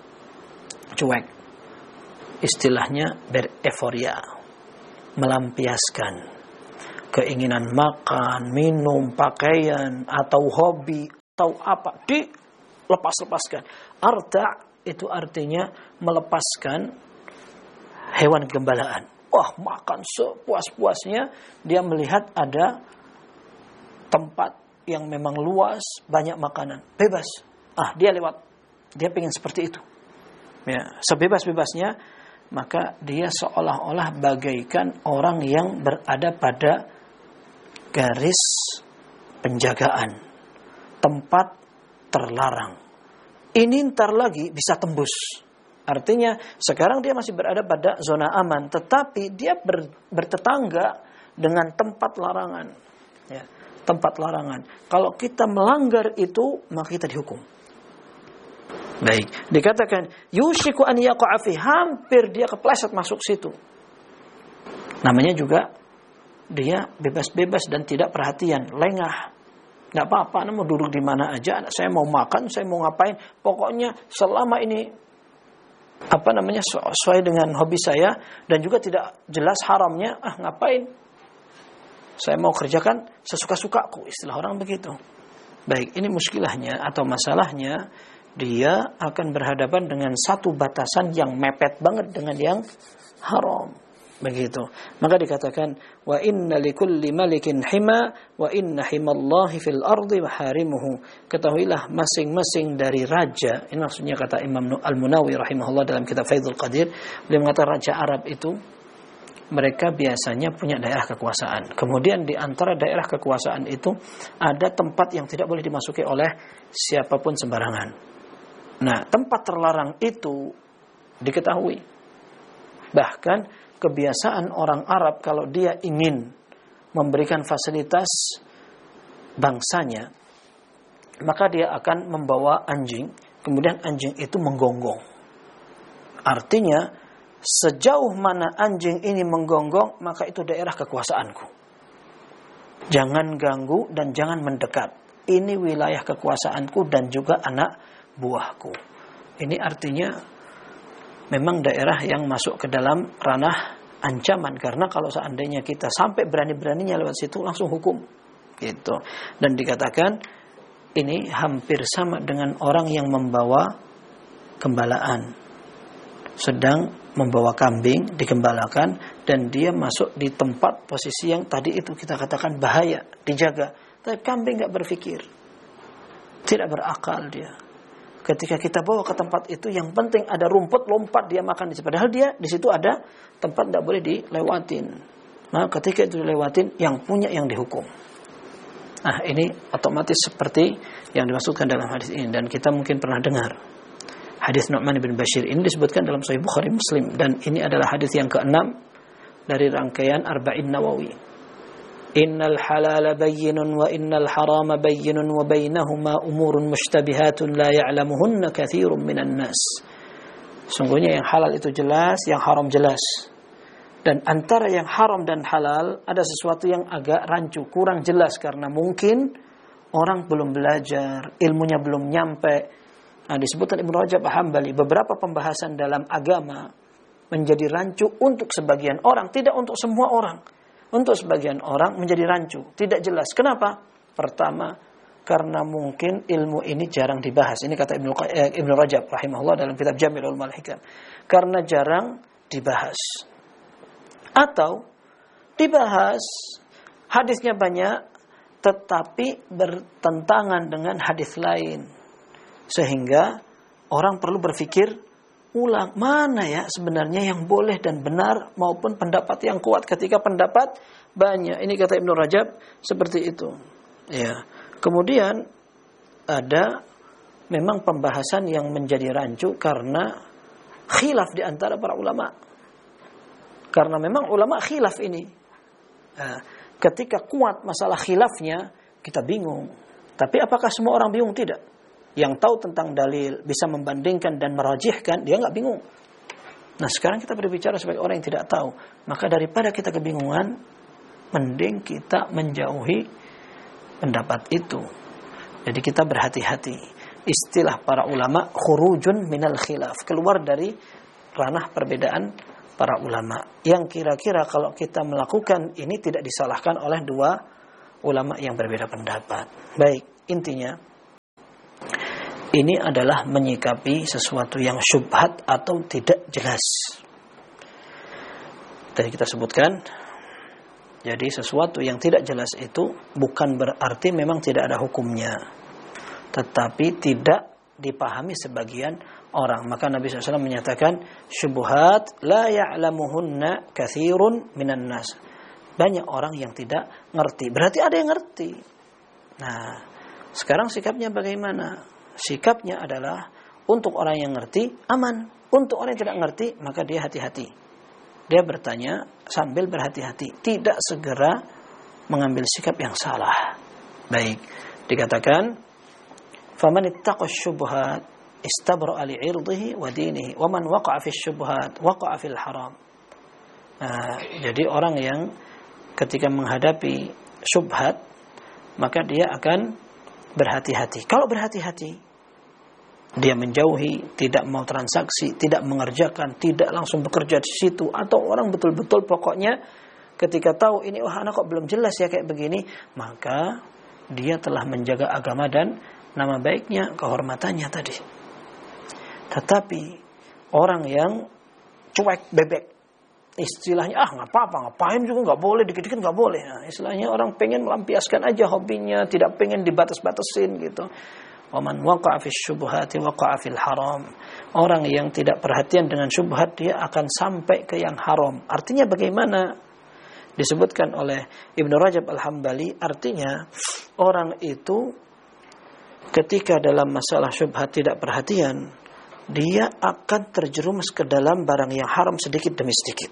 cuek, istilahnya bereforia, melampiaskan keinginan makan, minum, pakaian atau hobi tahu apa, dilepas-lepaskan. Arta' itu artinya melepaskan hewan gembalaan. Wah, makan sepuas-puasnya, dia melihat ada tempat yang memang luas, banyak makanan, bebas. Ah, dia lewat, dia pengen seperti itu. Ya, sebebas-bebasnya, maka dia seolah-olah bagaikan orang yang berada pada garis penjagaan, tempat terlarang. Ini ntar lagi bisa tembus. Artinya sekarang dia masih berada pada zona aman, tetapi dia ber, bertetangga dengan tempat larangan. Ya, tempat larangan. Kalau kita melanggar itu, maka kita dihukum. Baik, dikatakan yushiku an yaqa'a fi, hampir dia kepleset masuk situ. Namanya juga dia bebas-bebas dan tidak perhatian, lengah. Enggak apa-apa, mau duduk di mana aja, saya mau makan, saya mau ngapain, pokoknya selama ini apa namanya sesuai dengan hobi saya dan juga tidak jelas haramnya, ah ngapain? Saya mau kerjakan sesuka-sukaku, istilah orang begitu. Baik, ini muskilahnya atau masalahnya, dia akan berhadapan dengan satu batasan yang mepet banget dengan yang haram. Begitu. Maka dikatakan wa inna likulli malikin hima wa inna himallahi fil ardi maharimuhu. Ketahuilah masing-masing dari raja, ini maksudnya kata Imam Al-Munawi rahimahullah dalam kitab Faidul Qadir, beliau mengatakan raja Arab itu mereka biasanya punya daerah kekuasaan. Kemudian di antara daerah kekuasaan itu ada tempat yang tidak boleh dimasuki oleh siapapun sembarangan. Nah, tempat terlarang itu diketahui. Bahkan kebiasaan orang Arab kalau dia ingin memberikan fasilitas bangsanya, maka dia akan membawa anjing, kemudian anjing itu menggonggong. Artinya, sejauh mana anjing ini menggonggong, maka itu daerah kekuasaanku. Jangan ganggu dan jangan mendekat. Ini wilayah kekuasaanku dan juga anak buahku. Ini artinya memang daerah yang masuk ke dalam ranah ancaman, karena kalau seandainya kita sampai berani-beraninya lewat situ langsung hukum gitu. Dan dikatakan ini hampir sama dengan orang yang membawa gembalaan, sedang membawa kambing digembalakan dan dia masuk di tempat posisi yang tadi itu kita katakan bahaya, dijaga, tapi kambing enggak berpikir, tidak berakal dia. Ketika kita bawa ke tempat itu, yang penting ada rumput, lompat dia makan di situ. Padahal dia di situ ada tempat tidak boleh dilewatin. Nah, ketika itu dilewatin, yang punya yang dihukum. Nah, ini otomatis seperti yang dimaksudkan dalam hadis ini, dan kita mungkin pernah dengar. Hadis Nu'man bin Bashir ini disebutkan dalam Sahih Bukhari Muslim, dan ini adalah hadis yang keenam dari rangkaian Arba'in Nawawi. Innal halala bayyinun wa innal harama bayyinun wa bainahuma umurun mushtabihatun la ya'lamuhunna katsirun minan nas. Sungguhnya yang halal itu jelas, yang haram jelas. Dan antara yang haram dan halal ada sesuatu yang agak rancu, kurang jelas karena mungkin orang belum belajar, ilmunya belum nyampe. Nah, disebutkan Ibnu Rajab Hambali, beberapa pembahasan dalam agama menjadi rancu untuk sebagian orang, tidak untuk semua orang. Untuk sebagian orang menjadi rancu, tidak jelas. Kenapa? Pertama, karena mungkin ilmu ini jarang dibahas. Ini kata Ibnu eh, Ibnu Rajab rahimahullah dalam kitab Jami'ul Ulumul Hikam. Karena jarang dibahas. Atau dibahas, hadisnya banyak, tetapi bertentangan dengan hadis lain. Sehingga orang perlu berpikir ulang, mana ya sebenarnya yang boleh dan benar maupun pendapat yang kuat ketika pendapat banyak. Ini kata Ibnu Rajab seperti itu. Ya. Kemudian ada memang pembahasan yang menjadi rancu karena khilaf di antara para ulama. Karena memang ulama khilaf ini. Nah, ketika kuat masalah khilafnya, kita bingung. Tapi apakah semua orang bingung? Tidak. Yang tahu tentang dalil, bisa membandingkan dan merajihkan, dia nggak bingung. Nah, sekarang kita berbicara sebagai orang yang tidak tahu. Maka daripada kita kebingungan, mending kita menjauhi pendapat itu. Jadi kita berhati-hati. Istilah para ulama, khurujun minal khilaf, keluar dari ranah perbedaan para ulama. Yang kira-kira kalau kita melakukan ini tidak disalahkan oleh dua ulama yang berbeda pendapat. Baik, intinya Ini adalah menyikapi sesuatu yang syubhat atau tidak jelas. Tadi kita sebutkan, jadi sesuatu yang tidak jelas itu bukan berarti memang tidak ada hukumnya, tetapi tidak dipahami sebagian orang. Maka Nabi shallallahu alaihi wasallam menyatakan, syubhat la ya'lamuhunna katsirun minan nas. Banyak orang yang tidak ngerti. Berarti ada yang ngerti. Nah, sekarang sikapnya bagaimana? Sikapnya adalah untuk orang yang ngerti aman, untuk orang yang tidak ngerti maka dia hati-hati. Dia bertanya sambil berhati-hati, tidak segera mengambil sikap yang salah. Baik, dikatakan faman ittaqash syubhat istabra'a li 'irdihi wa dinihi wa man waqa'a fi syubhat waqa'a fil haram. Nah, jadi orang yang ketika menghadapi syubhat maka dia akan berhati-hati. Kalau berhati-hati, dia menjauhi, tidak mau transaksi, tidak mengerjakan, tidak langsung bekerja di situ, atau orang betul-betul pokoknya ketika tahu ini, oh anak kok belum jelas ya kayak begini, maka dia telah menjaga agama dan nama baiknya, kehormatannya tadi. Tetapi orang yang cuek bebek, istilahnya ah nggak apa-apa, ngapain juga nggak boleh, dikit-dikit nggak boleh. Nah, istilahnya orang pengen melampiaskan aja hobinya, tidak pengen dibatas-batasin gitu. Waman waqa'a fi syubhati waqa'a fil haram. Orang yang tidak perhatian dengan syubhat dia akan sampai ke yang haram. Artinya bagaimana? Disebutkan oleh Ibnu Rajab Al-Hambali, artinya orang itu ketika dalam masalah syubhat tidak perhatian, dia akan terjerumus ke dalam barang yang haram sedikit demi sedikit.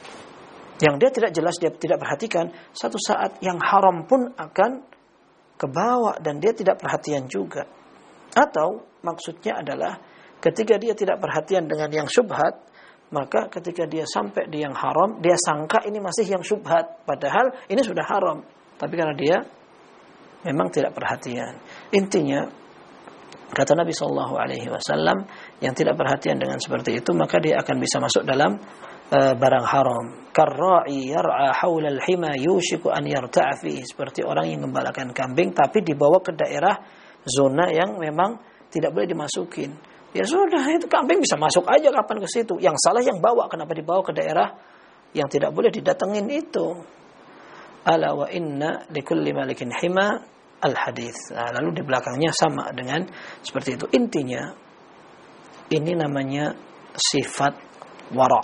Yang dia tidak jelas, dia tidak perhatikan, satu saat yang haram pun akan kebawa dan dia tidak perhatian juga. Atau maksudnya adalah ketika dia tidak perhatian dengan yang syubhat, maka ketika dia sampai di yang haram, dia sangka ini masih yang syubhat, padahal ini sudah haram. Tapi karena dia memang tidak perhatian. Intinya, kata Nabi shallallahu alaihi wasallam, yang tidak perhatian dengan seperti itu, maka dia akan bisa masuk dalam uh, barang haram. Karra'i yar'a haulal hima yushiku an yarta'a fihi. Seperti orang yang gembalakan kambing, tapi dibawa ke daerah zona yang memang tidak boleh dimasukin. Ya sudah, itu kambing bisa masuk aja kapan ke situ. Yang salah yang bawa, kenapa dibawa ke daerah yang tidak boleh didatengin itu. Ala wa inna likulli malikin hima al-hadits. Nah, lalu di belakangnya sama dengan seperti itu. Intinya ini namanya sifat wara'.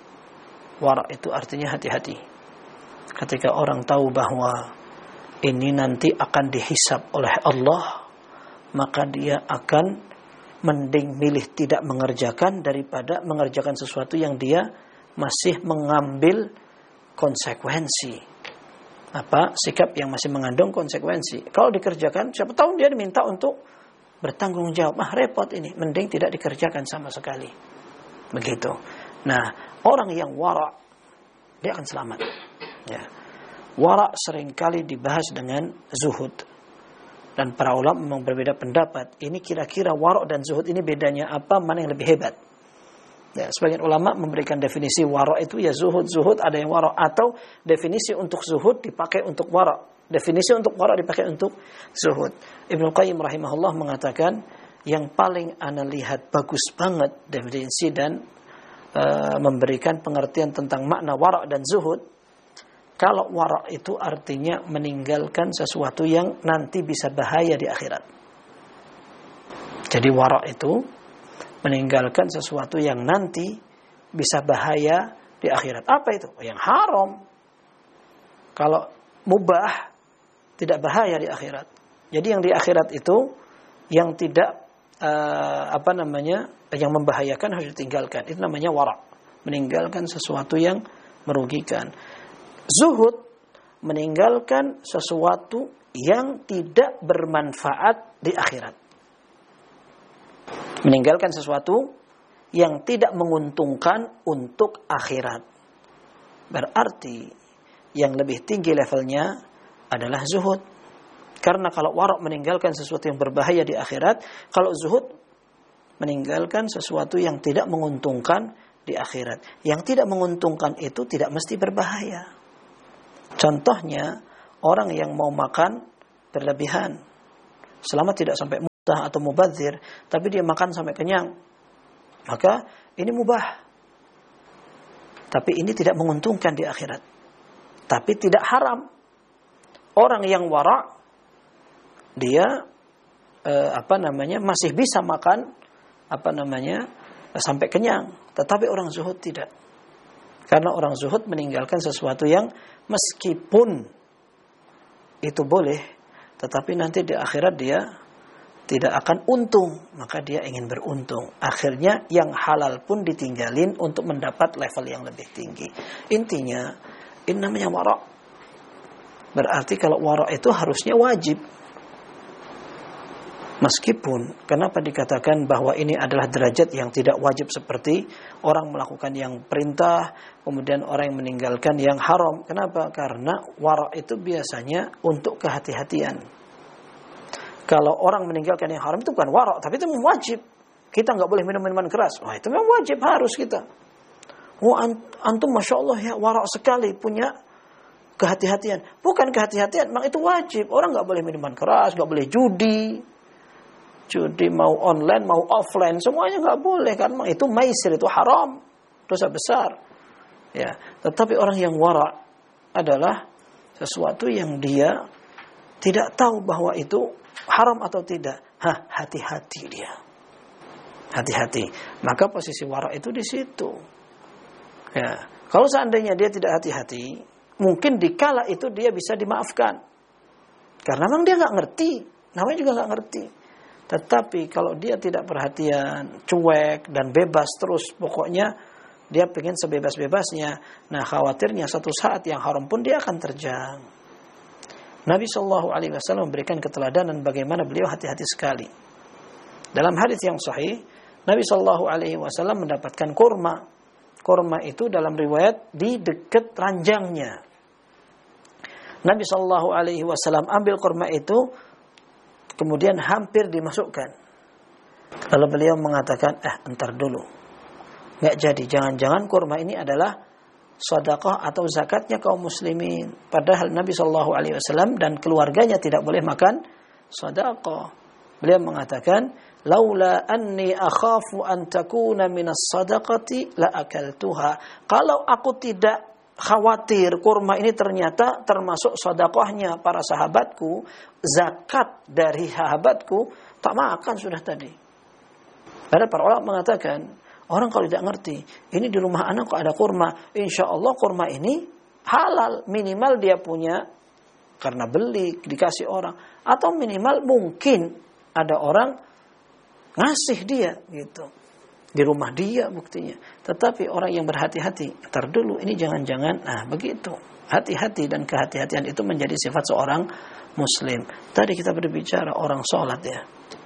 Wara' itu artinya hati-hati. Ketika orang tahu bahwa ini nanti akan dihisab oleh Allah, maka dia akan mending milih tidak mengerjakan daripada mengerjakan sesuatu yang dia masih mengambil konsekuensi. Apa? Sikap yang masih mengandung konsekuensi. Kalau dikerjakan, siapa tahu dia diminta untuk bertanggung jawab. Ah, repot ini. Mending tidak dikerjakan sama sekali. Begitu. Nah, orang yang wara', dia akan selamat. Ya. Wara' seringkali dibahas dengan zuhud. Dan para ulama memang berbeda pendapat. Ini kira-kira wara' dan zuhud ini bedanya apa? Mana yang lebih hebat? Ya, sebagian ulama memberikan definisi wara' itu ya zuhud. Zuhud ada yang wara'. Atau definisi untuk zuhud dipakai untuk wara'. Definisi untuk wara' dipakai untuk zuhud. Ibnu Qayyim rahimahullah mengatakan, yang paling ana lihat bagus banget definisi dan uh, memberikan pengertian tentang makna wara' dan zuhud. Kalau wara' itu artinya meninggalkan sesuatu yang nanti bisa bahaya di akhirat. Jadi wara' itu meninggalkan sesuatu yang nanti bisa bahaya di akhirat. Apa itu? Yang haram. Kalau mubah tidak bahaya di akhirat. Jadi yang di akhirat itu yang tidak uh, apa namanya, yang membahayakan harus ditinggalkan. Itu namanya wara'. Meninggalkan sesuatu yang merugikan. Zuhud meninggalkan sesuatu yang tidak bermanfaat di akhirat. Meninggalkan sesuatu yang tidak menguntungkan untuk akhirat. Berarti yang lebih tinggi levelnya adalah zuhud. Karena kalau wara' meninggalkan sesuatu yang berbahaya di akhirat, kalau zuhud meninggalkan sesuatu yang tidak menguntungkan di akhirat. Yang tidak menguntungkan itu tidak mesti berbahaya. Contohnya, orang yang mau makan berlebihan, selama tidak sampai mustah atau mubadzir, tapi dia makan sampai kenyang, maka ini mubah. Tapi ini tidak menguntungkan di akhirat. Tapi tidak haram. Orang yang wara, dia eh, apa namanya masih bisa makan apa namanya sampai kenyang. Tetapi orang zuhud tidak. Karena orang zuhud meninggalkan sesuatu yang meskipun itu boleh, tetapi nanti di akhirat dia tidak akan untung, maka dia ingin beruntung. Akhirnya yang halal pun ditinggalin untuk mendapat level yang lebih tinggi. Intinya, ini namanya wara'. Berarti kalau wara' itu harusnya wajib. Meskipun, kenapa dikatakan bahwa ini adalah derajat yang tidak wajib seperti orang melakukan yang perintah, kemudian orang yang meninggalkan yang haram. Kenapa? Karena wara' itu biasanya untuk kehati-hatian. Kalau orang meninggalkan yang haram itu bukan wara', tapi itu wajib. Kita nggak boleh minum minuman keras. Wah, itu memang wajib, harus kita. Wah, antum Masya Allah ya, wara' sekali punya kehati-hatian. Bukan kehati-hatian, memang itu wajib. Orang nggak boleh minuman keras, nggak boleh judi. Judi mau online, mau offline, semuanya nggak boleh. Karena itu maisir, itu haram. Dosa besar. Ya, tetapi orang yang wara' adalah sesuatu yang dia tidak tahu bahwa itu haram atau tidak. Hah, hati-hati dia. Hati-hati. Maka posisi wara' itu di situ. Ya, kalau seandainya dia tidak hati-hati, mungkin dikala itu dia bisa dimaafkan. Karena memang dia nggak ngerti, namanya juga nggak ngerti. Tetapi kalau dia tidak perhatian, cuek dan bebas terus, pokoknya dia pengen sebebas-bebasnya. Nah, khawatirnya satu saat yang haram pun dia akan terjang. Nabi shallallahu alaihi wasallam memberikan keteladanan bagaimana beliau hati-hati sekali. Dalam hadis yang sahih, Nabi shallallahu alaihi wasallam mendapatkan kurma. Kurma itu dalam riwayat di dekat ranjangnya. Nabi shallallahu alaihi wasallam ambil kurma itu, kemudian hampir dimasukkan. Lalu beliau mengatakan, eh entar dulu. Nggak jadi, jangan-jangan kurma ini adalah sedekah atau zakatnya kaum muslimin. Padahal Nabi shallallahu alaihi wasallam dan keluarganya tidak boleh makan sedekah. Beliau mengatakan, laula anni akhafu an takuna minas sadaqati la akaltuha. Kalau aku tidak khawatir kurma ini ternyata termasuk sedekahnya para sahabatku, zakat dari sahabatku, tak makan sudah tadi. Padahal para ulama mengatakan, orang kalau tidak ngerti, ini di rumah anak kok ada kurma, insya Allah kurma ini halal, minimal dia punya karena beli dikasih orang, atau minimal mungkin ada orang ngasih dia gitu. Di rumah dia buktinya. Tetapi orang yang berhati-hati, ntar dulu ini jangan-jangan, nah begitu. Hati-hati dan kehati-hatian itu menjadi sifat seorang muslim. Tadi kita berbicara orang sholat ya.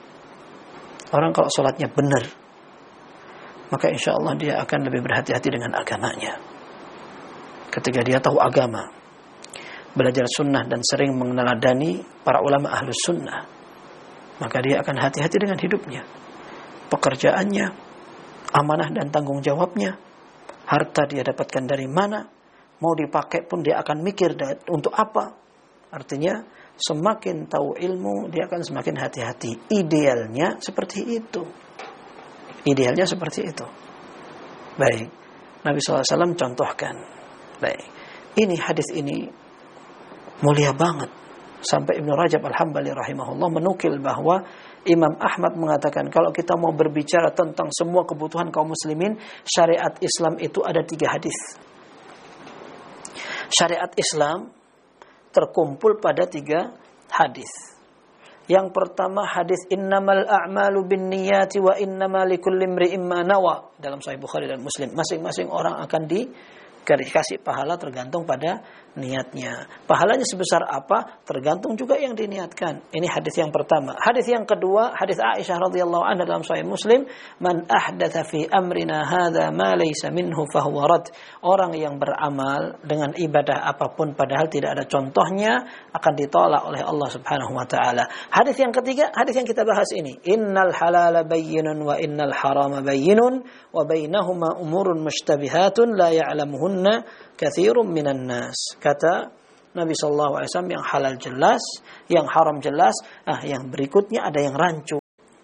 Orang kalau sholatnya benar, maka insya Allah dia akan lebih berhati-hati dengan agamanya. Ketika dia tahu agama, belajar sunnah dan sering meneladani para ulama ahlus sunnah, maka dia akan hati-hati dengan hidupnya, pekerjaannya, amanah dan tanggung jawabnya, harta dia dapatkan dari mana, mau dipakai pun dia akan mikir untuk apa. Artinya semakin tahu ilmu dia akan semakin hati-hati. Idealnya seperti itu. Idealnya seperti itu. Baik, Nabi shallallahu alaihi wasallam contohkan. Baik, ini hadis ini mulia banget. Sampai Ibnu Rajab Al-Hambali rahimahullah menukil bahwa Imam Ahmad mengatakan kalau kita mau berbicara tentang semua kebutuhan kaum muslimin, syariat Islam itu ada tiga hadis. Syariat Islam terkumpul pada tiga hadis. Yang pertama hadis innamal a'malu binniyati wa innamal likulli imri'in ma nawa, dalam Sahih Bukhari dan Muslim. Masing-masing orang akan dikasih pahala tergantung pada niatnya. Pahalanya sebesar apa tergantung juga yang diniatkan. Ini hadis yang pertama. Hadis yang kedua, hadis Aisyah radhiyallahu anha dalam Sahih Muslim, man ahdatsa fi amrina hadza ma laysa minhu fahuwa rad. Orang yang beramal dengan ibadah apapun padahal tidak ada contohnya akan ditolak oleh Allah Subhanahu wa taala. Hadis yang ketiga, hadis yang kita bahas ini, innal halala bayyinun wa innal harama bayyinun wa bainahuma umurun mushtabihatun la ya'lamuhunna katsirun minan nas. Kata Nabi shallallahu alaihi wasallam, yang halal jelas, yang haram jelas, ah yang berikutnya ada yang rancu.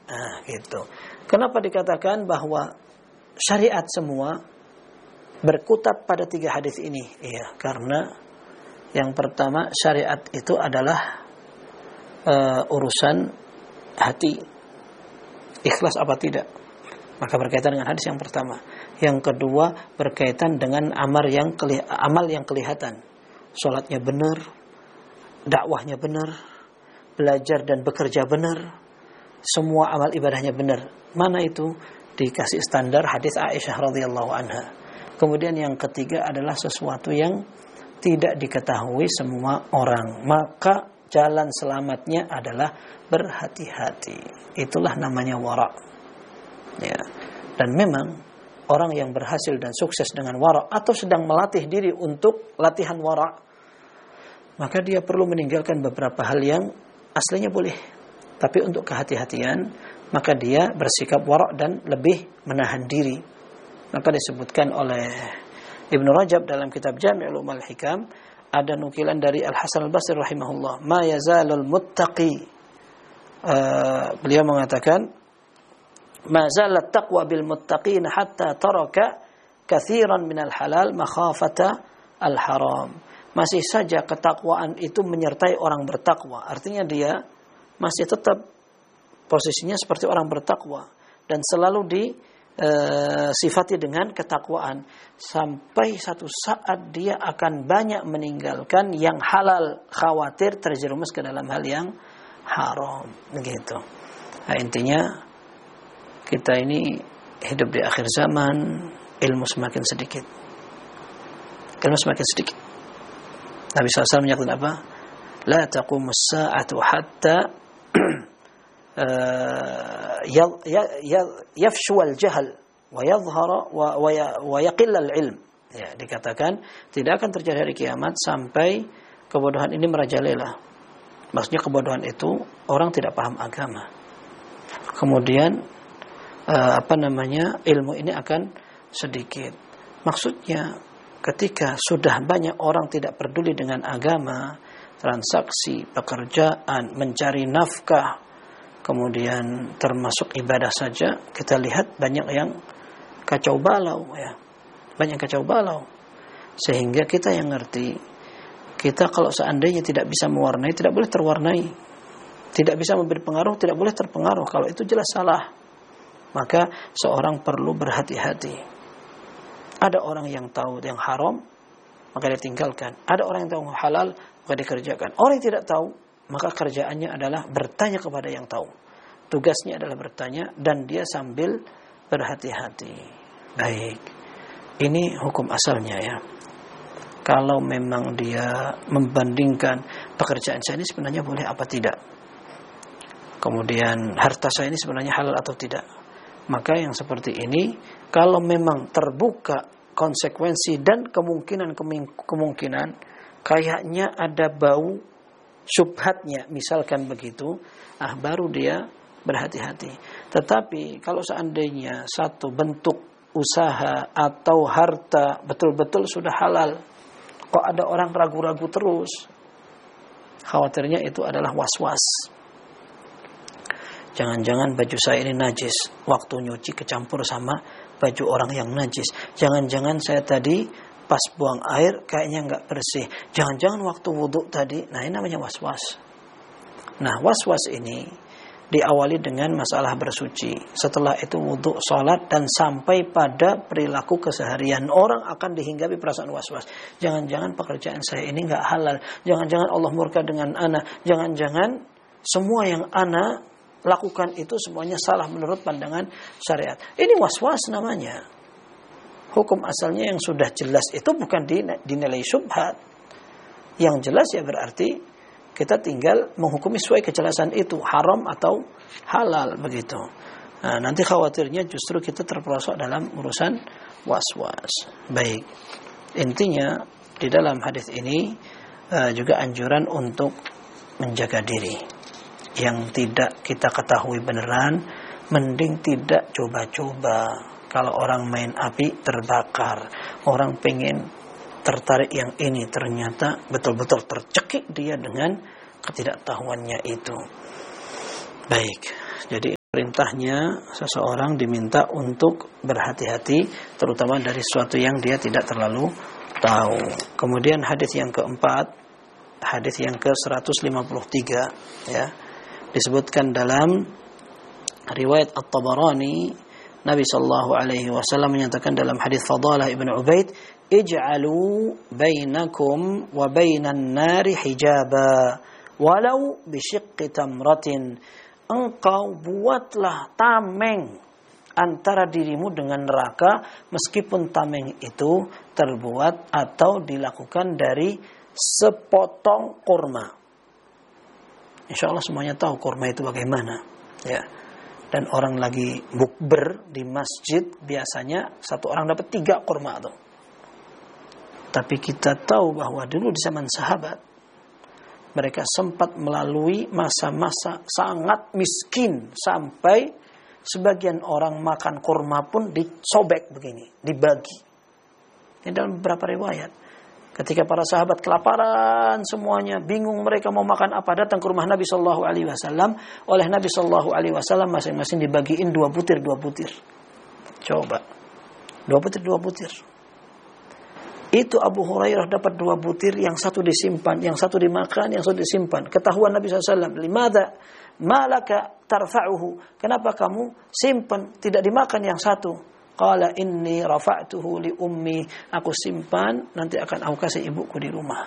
Nah, gitu. Kenapa dikatakan bahwa syariat semua berkutat pada tiga hadis ini? Iya, karena yang pertama syariat itu adalah uh, urusan hati, ikhlas apa tidak. Maka berkaitan dengan hadis yang pertama. Yang kedua berkaitan dengan amal yang keli- amal yang kelihatan. Salatnya benar, dakwahnya benar, belajar dan bekerja benar, semua amal ibadahnya benar. Mana itu? Dikasih standar hadis Aisyah radhiyallahu anha. Kemudian yang ketiga adalah sesuatu yang tidak diketahui semua orang. Maka jalan selamatnya adalah berhati-hati. Itulah namanya wara'. Ya. Dan memang orang yang berhasil dan sukses dengan wara' atau sedang melatih diri untuk latihan wara', maka dia perlu meninggalkan beberapa hal yang aslinya boleh, tapi untuk kehati-hatian, maka dia bersikap wara' dan lebih menahan diri. Maka disebutkan oleh Ibnu Rajab dalam kitab Jami' Ulumul Hikam, ada nukilan dari Al-Hasan Al-Basri rahimahullah, ma yazalul muttaqi, uh, beliau mengatakan, ma zalat taqwa bil muttaqin hatta taraka katsiran minal halal makhafata al haram. Masih saja ketakwaan itu menyertai orang bertakwa. Artinya dia masih tetap posisinya seperti orang bertakwa dan selalu disifati dengan ketakwaan sampai satu saat dia akan banyak meninggalkan yang halal, khawatir terjerumus ke dalam hal yang haram, begitu. Nah, intinya kita ini hidup di akhir zaman, ilmu semakin sedikit. Ilmu semakin sedikit. Nabi shallallahu alaihi wasallam menyatakan apa? La taqumus sa'atu hatta yafshu al-jahl wa yadhhara wa yaqill al-ilm. Ya, dikatakan tidak akan terjadi hari kiamat sampai kebodohan ini merajalela. Maksudnya kebodohan itu orang tidak paham agama. Kemudian Uh, apa namanya ilmu ini akan sedikit. Maksudnya ketika sudah banyak orang tidak peduli dengan agama, transaksi, pekerjaan, mencari nafkah, kemudian termasuk ibadah saja, kita lihat banyak yang kacau balau, ya, banyak kacau balau, sehingga kita yang ngerti, kita kalau seandainya tidak bisa mewarnai, tidak boleh terwarnai, tidak bisa memberi pengaruh, tidak boleh terpengaruh. Kalau itu jelas salah. Maka seorang perlu berhati-hati. Ada orang yang tahu yang haram, maka dia tinggalkan. Ada orang yang tahu halal, maka dikerjakan. Orang yang tidak tahu, maka kerjaannya adalah bertanya kepada yang tahu. Tugasnya adalah bertanya dan dia sambil berhati-hati. Baik. Ini hukum asalnya, ya. Kalau memang dia membandingkan pekerjaan saya ini sebenarnya boleh apa tidak, kemudian harta saya ini sebenarnya halal atau tidak, maka yang seperti ini kalau memang terbuka konsekuensi dan kemungkinan-kemungkinan kayaknya ada bau syubhatnya, misalkan begitu, ah baru dia berhati-hati. Tetapi kalau seandainya satu bentuk usaha atau harta betul-betul sudah halal, kok ada orang ragu-ragu terus, khawatirnya itu adalah was-was. Jangan-jangan baju saya ini najis, waktu nyuci kecampur sama baju orang yang najis. Jangan-jangan saya tadi pas buang air kayaknya nggak bersih. Jangan-jangan waktu wudhu tadi, nah ini namanya was-was. Nah was-was ini diawali dengan masalah bersuci. Setelah itu wudhu, sholat, dan sampai pada perilaku keseharian. Orang akan dihinggapi perasaan was-was. Jangan-jangan pekerjaan saya ini nggak halal. Jangan-jangan Allah murka dengan ana. Jangan-jangan semua yang ana lakukan itu semuanya salah menurut pandangan syariat. Ini was-was namanya. Hukum asalnya yang sudah jelas itu bukan dinilai syubhat. Yang jelas ya berarti kita tinggal menghukumi sesuai kejelasan itu, haram atau halal, begitu. Nah, nanti khawatirnya justru kita terperosok dalam urusan was-was. Baik. Intinya di dalam hadis ini uh, juga anjuran untuk menjaga diri. Yang tidak kita ketahui beneran, mending tidak coba-coba. Kalau orang main api terbakar, orang pengen tertarik yang ini, ternyata betul-betul tercekik dia dengan ketidaktahuannya itu. Baik, jadi perintahnya seseorang diminta untuk berhati-hati, terutama dari sesuatu yang dia tidak terlalu tahu. Kemudian hadis yang keempat, hadis yang ke seratus lima puluh tiga, ya, disebutkan dalam riwayat At-Tabarani, Nabi sallallahu alaihi wasallam menyatakan dalam hadis Fadalah ibn Ubaid, ij'alu bainakum wa bainan nari hijaba walau bisyiqqi tamratin. Engkau buatlah tameng antara dirimu dengan neraka, meskipun tameng itu terbuat atau dilakukan dari sepotong kurma. Insya Allah semuanya tahu kurma itu bagaimana, ya. Dan orang lagi bukber di masjid, biasanya satu orang dapat tiga kurma tuh. Tapi kita tahu bahwa dulu di zaman sahabat, mereka sempat melalui masa-masa sangat miskin, sampai sebagian orang makan kurma pun disobek begini, dibagi. Ini dalam beberapa riwayat. Ketika para sahabat kelaparan semuanya, bingung mereka mau makan apa, datang ke rumah Nabi Shallallahu Alaihi Wasallam. Oleh Nabi Shallallahu Alaihi Wasallam masing-masing dibagiin dua butir dua butir. Coba, dua butir dua butir. Itu Abu Hurairah dapat dua butir, yang satu disimpan, yang satu dimakan, yang satu disimpan. Ketahuan Nabi shallallahu alaihi wasallam, "Limadha malaka tarfa'uhu?" Kenapa kamu simpan, tidak dimakan yang satu? Qala inni rafa'tuhu li ummi. Aku simpan, nanti akan aku kasih ibuku di rumah.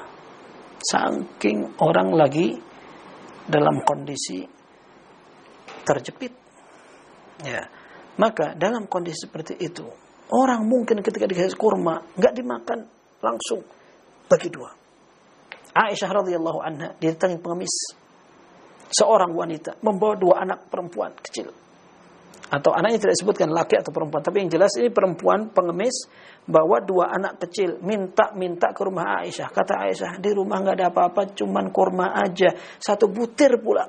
Saking orang lagi dalam kondisi terjepit. Ya. Maka dalam kondisi seperti itu, orang mungkin ketika dikasih kurma enggak dimakan langsung, bagi dua. Aisyah radhiyallahu anha didatangi pengemis, seorang wanita membawa dua anak perempuan kecil. Atau anaknya tidak disebutkan laki atau perempuan, tapi yang jelas ini perempuan pengemis bawa dua anak kecil, minta-minta ke rumah Aisyah. Kata Aisyah, di rumah enggak ada apa-apa, cuman kurma aja, satu butir pula.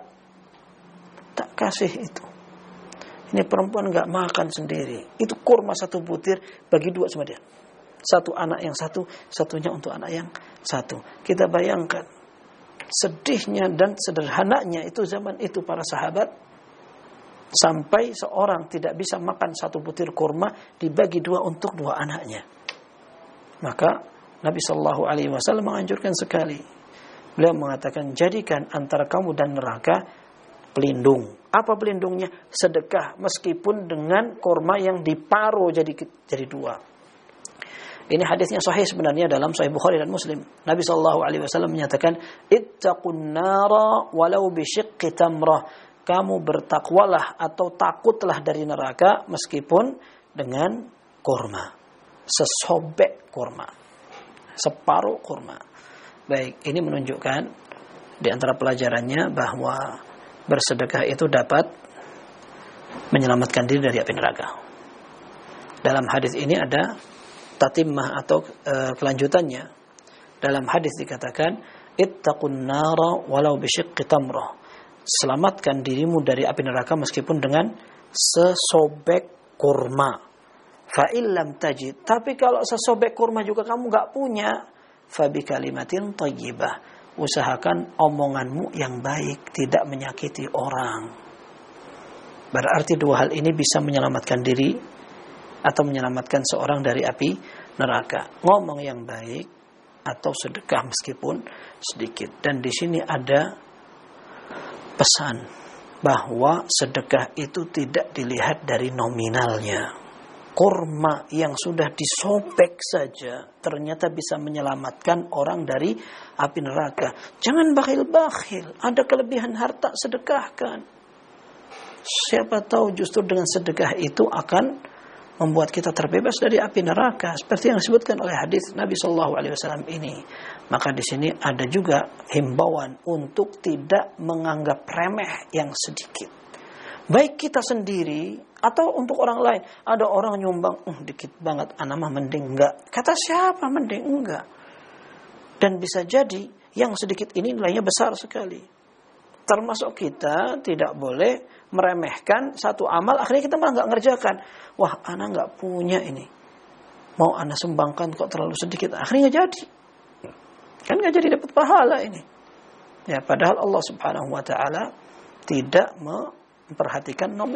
Tak kasih itu. Ini perempuan enggak makan sendiri. Itu kurma satu butir, bagi dua sama dia. Satu anak yang satu, satunya untuk anak yang satu. Kita bayangkan sedihnya dan sederhananya itu zaman itu para sahabat. Sampai seorang tidak bisa makan satu butir kurma, dibagi dua untuk dua anaknya. Maka Nabi Shallallahu Alaihi Wasallam menganjurkan sekali. Beliau mengatakan, jadikan antara kamu dan neraka pelindung. Apa pelindungnya? Sedekah, meskipun dengan kurma yang diparuh jadi jadi dua. Ini hadisnya sahih sebenarnya dalam Sahih Bukhari dan Muslim. Nabi Shallallahu Alaihi Wasallam menyatakan, ittaqun nara walau bisyiqqi tamrah. Kamu bertakwalah atau takutlah dari neraka meskipun dengan kurma, sesobek kurma, separuh kurma. Baik, ini menunjukkan di antara pelajarannya bahwa bersedekah itu dapat menyelamatkan diri dari api neraka. Dalam hadis ini ada tatimah atau e, kelanjutannya. Dalam hadis dikatakan, ittaqun nara walau bisyiqqi tamrah. Selamatkan dirimu dari api neraka meskipun dengan sesobek kurma. Fa illam tajid, tapi kalau sesobek kurma juga kamu enggak punya, fa bi kalimatin thayyibah. Usahakan omonganmu yang baik, tidak menyakiti orang. Berarti dua hal ini bisa menyelamatkan diri atau menyelamatkan seorang dari api neraka. Ngomong yang baik atau sedekah meskipun sedikit. Dan di sini ada pesan bahwa sedekah itu tidak dilihat dari nominalnya. Kurma yang sudah disobek saja ternyata bisa menyelamatkan orang dari api neraka. Jangan bakhil-bakhil. Ada kelebihan harta, sedekahkan. Siapa tahu justru dengan sedekah itu akan membuat kita terbebas dari api neraka, seperti yang disebutkan oleh hadis Nabi Shallallahu Alaihi Wasallam ini. Maka di sini ada juga himbauan untuk tidak menganggap remeh yang sedikit, baik kita sendiri atau untuk orang lain. Ada orang nyumbang, uh, dikit banget, anak mah mending enggak. Kata siapa mending enggak? Dan bisa jadi yang sedikit ini nilainya besar sekali. Termasuk kita tidak boleh meremehkan satu amal, akhirnya kita malah nggak ngerjakan. Wah, anak nggak punya ini, mau anak sumbangkan kok terlalu sedikit, akhirnya nggak jadi. Kan nggak jadi dapat pahala ini. Ya, padahal Allah Subhanahu Wa Taala tidak memperhatikan nominal.